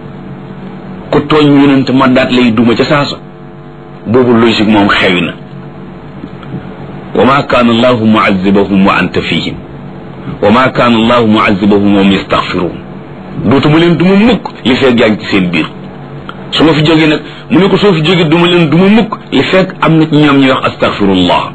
ku tooñ yonent ma daat lay duma ca saasa boobu logique moom xewi na wa ma kaana allahu muazibahum wa anta fihim wa ma kaana allahu muazibahum wa hum yastaghfirun dootuma leen duma mukk li fekk yaa ngi ci seen biir su ma fi jógee nag mu ne ko soo fi jógee duma leen duma mukk li fekk am na ci ñoom ñuy wax astaghfirullah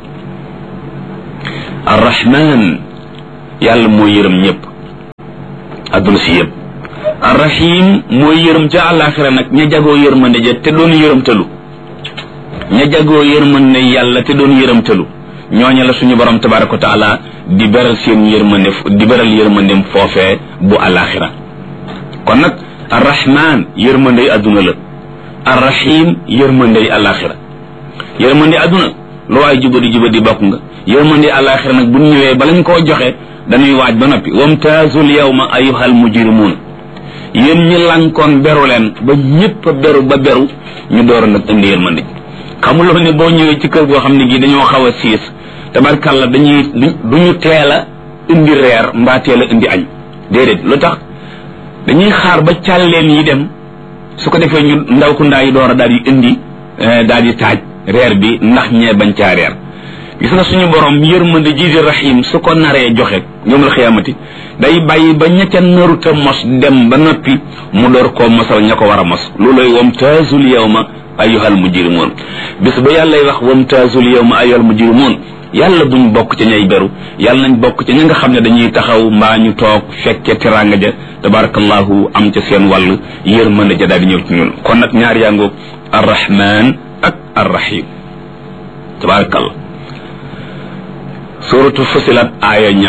arrahman yàlla mooy yërëm ñëpp adduna si yëpp arrahim mooy yërëm ca àllaaxira nag ña jagoo yërmande ja te doon yërëmtalu ña jagoo yërmande yàlla te doon yërëmtalu ñooña la suñu borom tabaraka wa taala di beral seen yërmande di beral yërmandem foofee bu alaxira kon nag arrahman yërmandey adduna la arrahim yërmandey alaxira yërmande adduna lu waay jubadi bokk nga yërmande alaxira nag bu ñëwee balañ koo joxe dañuy waaj ba noppi wamtaazul yawma ayyuhal mujrimun yéen ñi lankoon beru leen ba ñëpp beru ba beru ñu door nag indi yërmande xamuloo ne boo ñëwee ci kër goo xam ne gii dañoo xaw a siis tabarkalla duñu teel a indi reer mbaa teel a indi añ déedéet lu tax dañuy xaar ba càlleen yi dem su ko defee ñu ndaw ku ndaa yi door a daal di indi daal di taaj reer bi ndax ñee bañ caa reer gis nga suñu borom yërmande ji di rahim su ko naree joxe ñoom la xiyaamati day bàyyi ba ña ca naruta mos dem ba noppi mu door koo mosal ña ko war a mos looloy wamtaazul yawma ayyuhal mujrimun bis ba yàllay wax wamtaazul yawma ayyuhal mujrimun yàlla buñ bokk ca ñay beru yàlla nañ bokk ca ña nga xam ne dañuy taxaw mbaa ñu toog fekke teraanga ja tabarakallahu am ca seen wàll yërmande ja daal di ñëw ci ñun kon nag ñaar yaa ngoog arrahman ak arrahim tabarakallah suratu fusilat aaya 2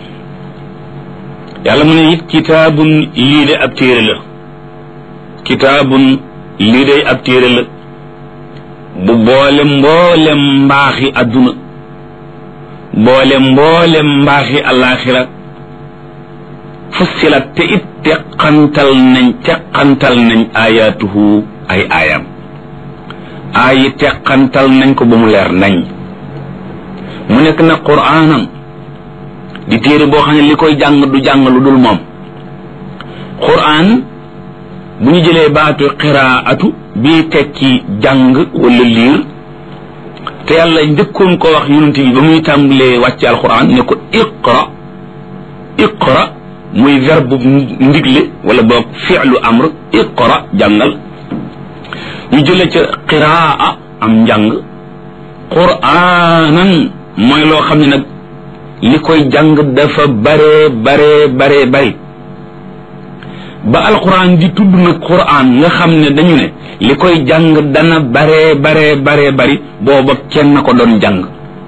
yàlla mu ne it kitaabun lii de ab téere la kitaabun lii de ab téere la bu boole mboolem mbaaxi adduna boole mboolem mbaaxi alaxira fusilat te it teqantal nañ ayatuhu ay aayam aayi teqantal nañ ko ba mu leer nañ mu nekk na qur'aanam di téere boo xam ne li koy jàng du jàng lu dul moom qur'aan bu ñu jëlee baatu qiraatu bii tekki jàng wala liir te yàlla njëkkoon ko wax yonent bi ba muy tàmbalee wàcce alquran ne ko iqra muy verbe ndigle wala boog fi'lu amr iqra jàngal ñu jëlee ca qiraa am njàng qur'aanan mooy loo xam ne nag li koy jàng dafa bare bari ba alquran di tudd nag quran nga xam ne dañu ne li koy jàng dana bare bari booba kenn ko doon jàng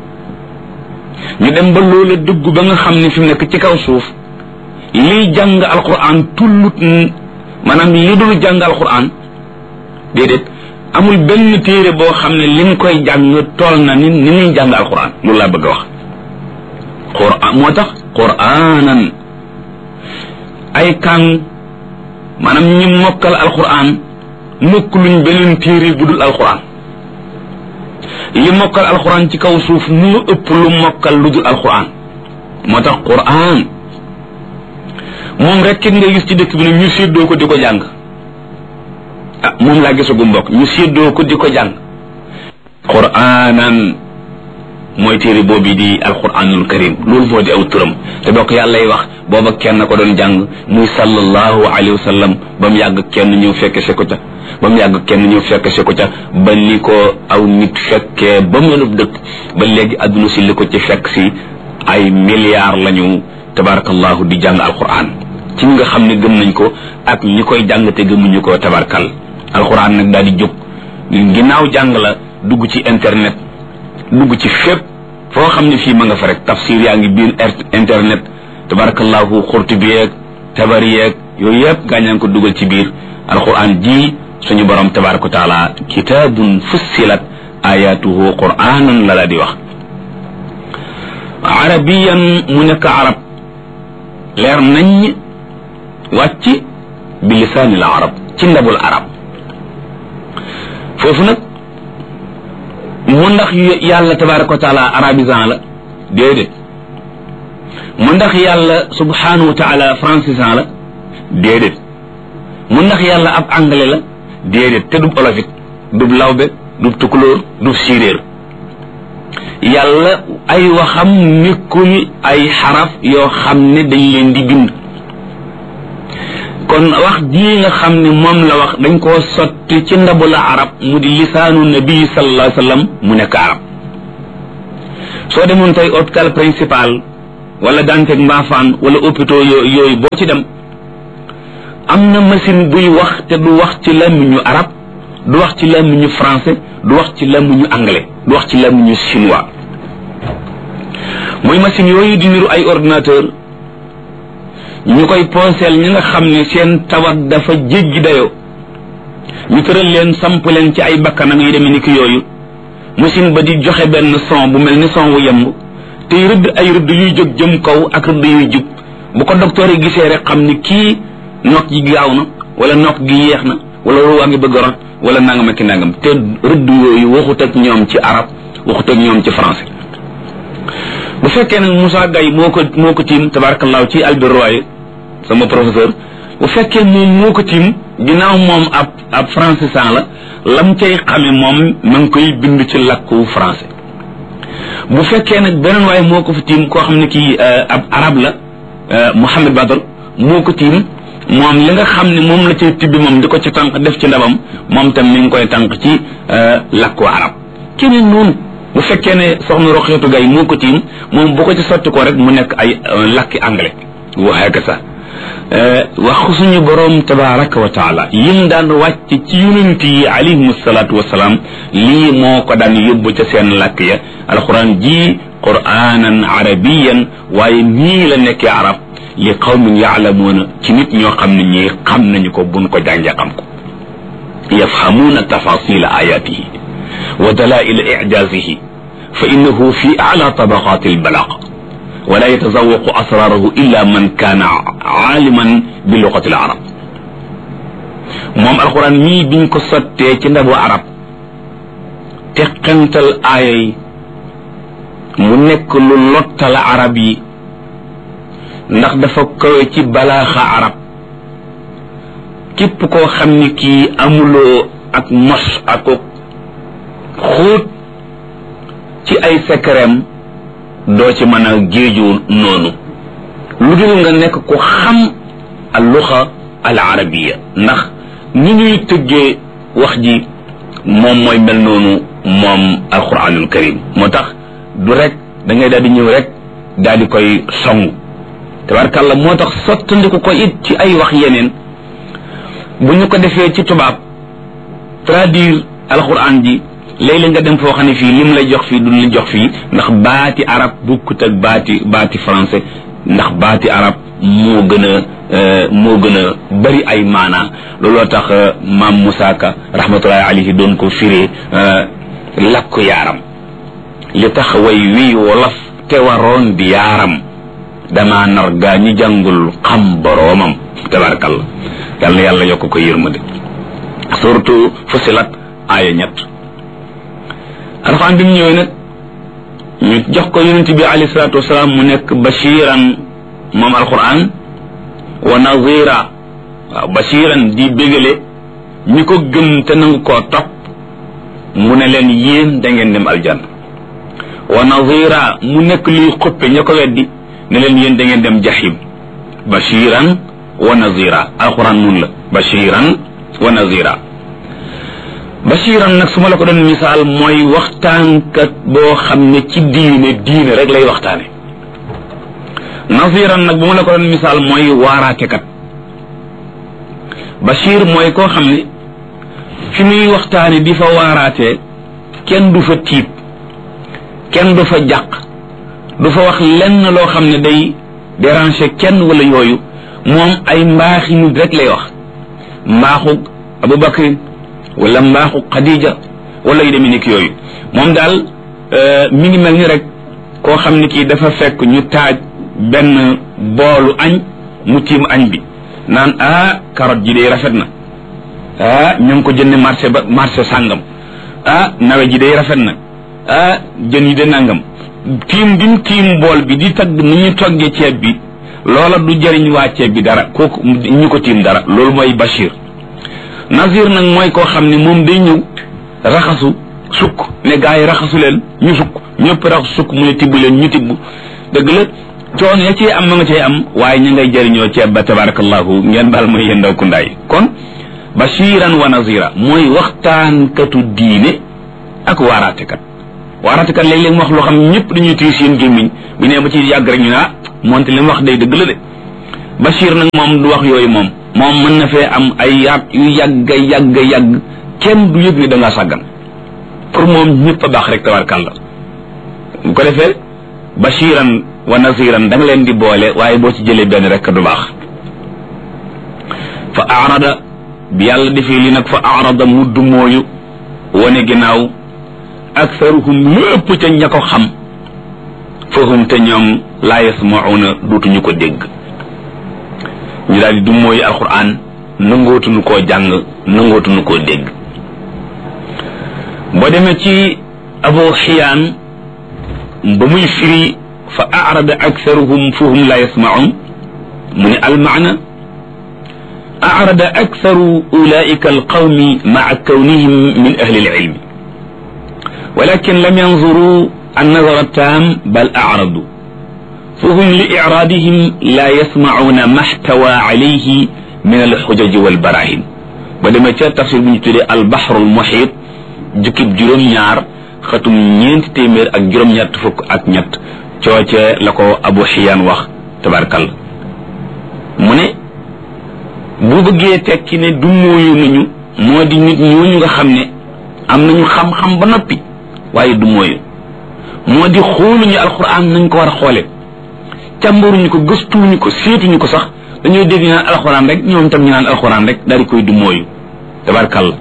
ñu dem ba loola dugg ba nga xam ne fi mu nekk ci kaw suuf liy jàng alquran tullut maanaam li dul jàng alquran déedéet amul benn téere boo xam ne li nga koy jàng tool na ni ñuy jàng alquran loolu laa bëgg a wax quran moo tax quranan ay kàng maanaam ñi mokkal alquran mokk luñ beneen téere bu dul alquran li mokkal alquran ci kaw suuf moo ëpp lu mokkal lu dul alquran moo tax quran moom rek nga gis ci dëkk bi ne ñu séddoo ko di ko jàng ah moom laa gisagu mbokk ñu séddoo ko di ko jàng quranan mooy téere boobu di alquranul karim loolu moo di aw turam te bokk yàllay wax booba kenn ko doon jàng muy sallallahu alayhi wa sallam ba mu yàgg kenn ñëw fekke se ko ca ba mu yàgg kenn ñëw fekke se ko ca ba ni ko aw nit fekkee ba mënub dëkk ba léegi adduna si li ko ci fekk si ay milliards lañu tabarakallahu di jàng alquran ci nga xam ne gëm nañ ko ak ñi koy jàng te gëmuñu ko tabarakal alquran nag daal di jóg ginnaaw jàng la dugg ci internet dugg ci fépp foo xam ne fii ma nga fa rek tafsir yaa ngi biir internet tabarakallahu Qurtubi yeeg Tabari yeeg yooyu yëpp gaañaan ko dugal ci biir alquran ji suñu borom tabaraka wa taala kitaabun fussilat ayatuhu qur'anan la di wax arabiyan mu nekk arab leer nañ wàcc bi lisaanil arab ci ndabul arab foofu nag mu ndax yàlla tabaraka wa taala arabisant la déedéet mu ndax yàlla subhanahu wa taala francisant la déedéet mu ndax yàlla ab anglais la déedéet te dub olofit dub lawbe dub tukulóor dub séeréer yàlla ay waxam nekkul ay xaraf yoo xam ne dañ leen di bind kon wax ji nga xam ne moom la wax dañ koo sotti ci ndabu la arab mu di lisaanu nabi sallallahu alayhi wa sallam mu nekk arab soo demoon tey hôpital principal wala Dantec Mbafane wala hôpitaux yooyu boo ci dem am na machine buy wax te du wax ci làmmiñu arab du wax ci làmmiñu français du wax ci làmmiñu anglais du wax ci làmmiñu chinois mooy machine yooyu di niru ay ordinateur ñu koy pooseel ñi nga xam ne seen tawat dafa jéggi dayoo ñu tëral leen samp leen ci ay bakkan ak yu demee ni ki yooyu machine ba di joxe benn son bu mel ni son wu yemb tey rëdd ay rëdd yuy jóg jëm kaw ak rëdd yuy jub bu ko docteur yi gisee rek xam ni kii nokk gi gaaw na wala nokk gi yeex na wala ruwaa ngi bëgg ron wala nangam ak nangam te rëdd yooyu waxut ak ñoom ci arab waxut ak ñoom ci français bu fekkee nag Moussa Gaye moo ko tiim tabarakallahu ci Albert Royer sama professeur bu fekkee moom moo ko tiim ginnaaw moom ab français la lam cay xame moom ma ngi koy bind ci làkku français bu fekkee nag beneen waaye moo ko fi tiim koo xam ne kii ab arab la Mohamed Badr moo ko tiim moom li nga xam ne moom la cay tibbi moom di ko ci tànk def ci ndabam moom tam mi ngi koy tànk ci làkku arab keneen noonu bu fekkee ne soxna Roxeetu Gay moo ko tiim moom bu ko ci sotti ko rek mu nekk ay làkki anglais waxeeka sax wax suñu boroom tabaraka wa taala yim daan wàcc ci yonent yi alayhim salaatu wasalaam lii moo ko daan yóbbu ca seen làkk ya alquran ji quraanan arabiyan waaye nii la nekkee arab li qawmin yaalamuuna ci nit ñoo xam ne ñii xam nañu ko buñ ko jàngee xam ko yafhamuuna tafasila ayatihi wa dalaila ijazihi fa innahu fi ala tabaqati albalaq wala yatazawaqu asrarahu illa man kaana aaliman bi luqati al arab moom alquran mii biñ ko sottee ci ndabu arab teqantal aaya yi mu nekk lu lottal arab yi ndax dafa kawe ci balaaxa arab képp koo xam ni kii amuloo ak mos ak xóot ci ay secretam doo ci mën a géeju noonu lu dul nga nekk ku xam al luxa al arabiya ndax ni ñuy tëggee wax ji moom mooy mel noonu moom alquranul karim moo tax du rek da ngay daal di ñëw rek daal di koy song tabarkàlla moo tax sottandiku ko it ci ay wax yeneen bu ñu ko defee ci tubaab traduire alquran ji léeg-léeg nga dem foo xam ne fii lim lay jox fii duñ la jox fii ndax baati arab bukkut ak baati français ndax baati arab moo gën a bari ay maanaa looloo tax maam Moussa Ka rahmatullahi alayhi doon ko firee lakku yaaram li tax way wii wolof te waroon di yaaram dama nar gaa ñi jàngul xam boroomam tabarakallah yal na yàlla yokk ko yërmande surtout Fussilat aaya 3 alxuraan bi mu ñëwee nag ñu jox ko yonent bi alayhi salaatu wasalaam mu nekk bashiran moom alxuraan wa nazira waaw bashiran di bégale ñi ko gëm te nangu koo topp mu ne leen yéen da ngeen dem aljanna wa nazira mu nekk luy xuppe ña ko weddi ne leen yéen da ngeen dem jahim bashiran wa nazira alxuraan nun la bashiran wa nazira bashiran nag su ma la ko doon misaal mooy waxtaankat boo xam ne ci diine rek lay waxtaane naziran nag bu ma la ko doon misaal mooy waaraatekat bashir mooy koo xam ne fi muy waxtaane di fa waaraatee kenn du fa tiit kenn du fa jàq du fa wax lenn loo xam ne day déranger kenn wala yooyu moom ay mbaaxi nit rek lay wax mbaaxu Abubakar wala mbaaxu Khadija wala yu demee ni ki yooyu moom daal mi ngi mel ni rek koo xam ne kii dafa fekk ñu taaj benn boolu añ mu tiim añ bi naan carotte ji day rafet na ñu ngi ko jënd marché sàngam nawe ji day rafet na jën yi de nangam tiim bi mu tiim bool bi di tagg ni ñu toggee ceeb bi loola du jëriñ waa ceeb bi dara kooku ñu ko tiim dara loolu mooy Bachir Nazir nag mooy koo xam ne moom day ñëw raxasu sukk ne gaa yi raxasu leen ñu sukk ñëpp raxasu sukk mu ne tibb leen ñu tibb dëgg la coono ya cee am ma nga cee am waaye ñu ngay jëriñoo ceeb ba tabarakallahu ngeen baal mooy yéen ndaw kundaay kon bashiran wa nazira mooy waxtaankatu diine ak waaraatekat léeg-léeg mu wax loo xam ñëpp dañuy téye seen gémmiñ bu nee ba ci yàgg rek ñu moonte li mu wax day dëgg la de Bachir nag moom du wax yooyu moom mën na fee am ay yaat yu yàgg kenn du yëg ni da ngaa sàggan pour moom ñëpp a baax rek tabarkàlla bu ko defee bashiran wa naziran da nga leen di boole waaye boo ci jëlee benn rek du baax fa arada bi yàlla defee li nag fa arada mudd mooyu wane ginnaaw aktharuhum lépp ca ña ko xam fahum te ñoom laa yasmauna duutuñu ko dégg ñu daal di du mooyu alquran nangootuñu koo jàng nangootuñu koo dégg boo demee ci Abu Xiyaan ba muy firi fa arada aktharuhum fahum laa yasmaun mu ne almaana arada aktharu ulaika alqawmi maa kawnihim min ahli alilmi walakin lam yanzuru النظر التام بل أعرضوا فهم لإعراضهم لا يسمعون ما احتوى عليه من الحجج والبراهين بدما تفسير بن تري البحر المحيط جكب جروم ñaar xatum ñeent téeméer ak juróom ñett fukk ak ñett cooce la ko Abu Xiyaan wax tabarkal mu ne bu bëggee tekki ne du mooyu nañu moo di nit ñooñu nga xam ne am nañu xam-xam ba noppi waaye du mooyu moo di xooluñu alxuraan nañ ko war a xoole càmbaruñu ko gëstuñu ko seetuñu ko sax dañuy dégg ñu naan alxuraan rek ñoom tam ñu naan alxuraan rek daal di koy du mooyu tabarkalla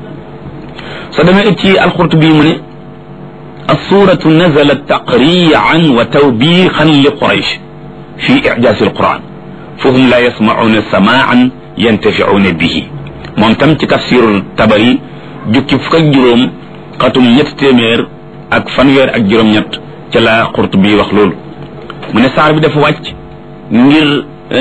soo demee it ci alxurtubi mu ne assuratu nazalat taqriyan wa tawbiixan li quraysh fi ijaasi alquran fahum la yasmacuuna samaan yantaficuuna bihi moom tam ci tafsirul tabari jukki fukk ak juróom xatum ñett téeméer ak fanweer ak juróom-ñett ca la Qurtubi wax loolu mu ne saar bi dafa wàcc ngir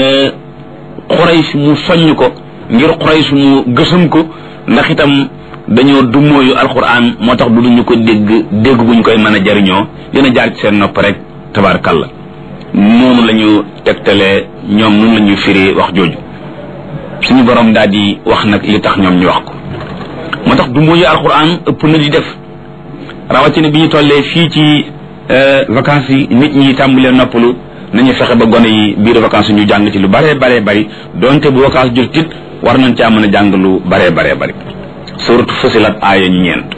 Quraysh mu soññ ko ngir Quraysh mu gësam ko ndax itam dañoo dummóoyu alquran moo tax du duñu ko dégg buñ koy mën a jariñoo dina jaar ci seen nopp rek tabarakalla noonu la ñu tegtalee ñoom noonu la ñu firi wax jooju suñu borom daal di wax nag li tax ñoom ñu wax ko moo tax dummóoyu alquran ëpp na di def rawatina bi ñu tollee fii ci vacances yi nit ñi tàmbalee noppalu nañu fexe ba gone yi biir vacances ñu jàng ci lu bare bare bari donte bu vacances jot tit war nañ caa mën a jàng lu bare bare bari suratu Fusilat aaya ñeent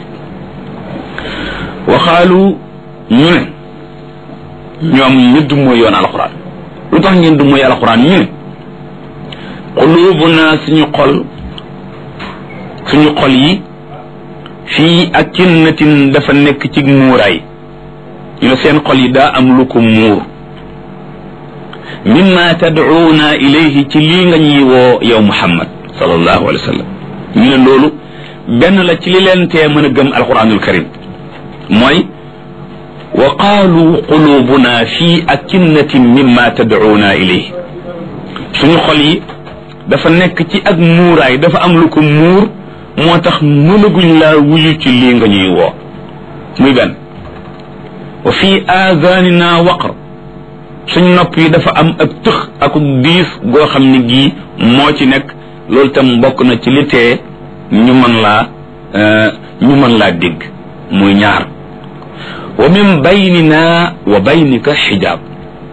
waxaalu ñu ne ñoom ñu du mooy yoon alxuraan lu tax ngeen du mooy alxuraan ñu ne qulubuna suñu xol yi fii akinnatin dafa nekk ci muuraay ñu ne seen xol yi daa am lu ko muur mimma tad'uuna ilayhi ci lii nga ñuy woo yow Muhammad sallallahu alayhi wa sallam ñu ne loolu benn la ci li leen tee mën a gëm alquranul karim mooy wa qaalu qulubuna fii akinnatin mimma tad'uuna ilayhi suñu xol yi dafa nekk ci ak muuraay dafa am lu ko muur moo tax mënaguñ laa wuyu ci lii nga ñuy woo muy benn wa fii aadanina waqr suñ nopp yi dafa am ak tëx ak diis goo xam ne gii moo ci nekk loolu tam bokk na ci li tee ñu mën laa dégg muy ñaar wa min baynina wa baynika xijaab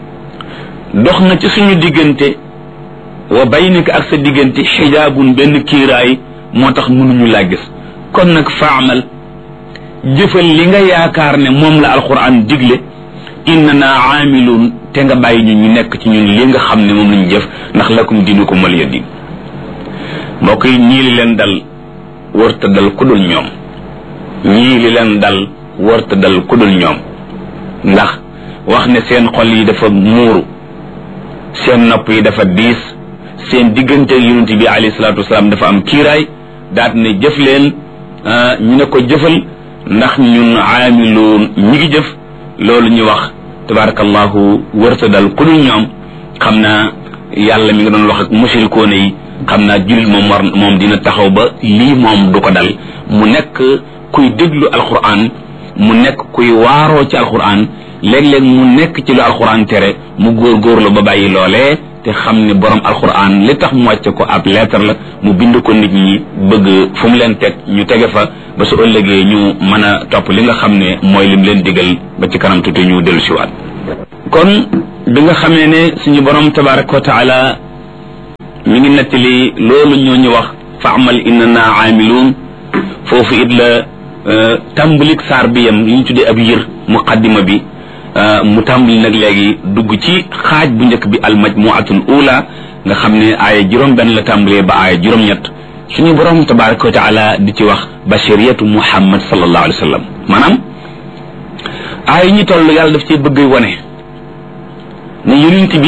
dox na ci suñu diggante wa baynika ak sa diggante xijaabun benn kiiraay moo tax mënuñu laa gis kon nag faamal jëfal li nga yaakaar ne moom la alquran digle innana aamiluun te nga bàyyi ñu nekk ci ñun li nga xam ne moom lañu jëf ndax lakum diinukum waliya diin mbokk yi ñii li leen dal wërta dal ku dul ñoom ñii li leen dal wërta dal ku dul ñoom ndax wax ne seen xol yi dafa muuru seen nopp yi dafa diis seen diggante yonent bi alayhi salaatu wasalaam dafa am kiiraay daat ne jëf leen ñu ne ko jëfal ndax ñun aamiloon ñi ngi jëf loolu ñu wax tabarakallahu wërta dal ku dul ñoom xam naa yàlla mi nga doon wax ak mushrikoone yi xam naa jullit moom dina taxaw ba lii moom du ko dal mu nekk kuy déglu alquran mu nekk kuy waaroo ci alquran léeg-léeg mu nekk ci lu alquran tere mu góorgóorlu ba bàyyi loolee te xam ne borom alquran li tax mu wàcce ko ab lettre la mu bind ko nit ñi bëgg fu mu leen teg ñu tege fa ba su ëllëgee ñu mën a topp li nga xam ne mooy lim leen digal ba ci kanam tuuti ñu dellu siwaat kon bi nga xamee ne suñu borom tabaraka wa taala mi ngi nettali loolu ñoo ñu wax fa'mal innana aamiluun foofu it la tàmbalik saar bi yam li ñu tuddee ab yër muqaddima bi mu tàmbali nag léegi dugg ci xaaj bu njëkk bi almajmuatul ula nga xam ne aaya juróom-benn la tàmbalee ba aaya juróom-ñett suñu borom tabaraka wa taala di ci wax bashiriyatu muhammad sallallahu alayhi wa sallam maanaam aaya ñi toll yàlla daf ci bëgg wane ne yonent bi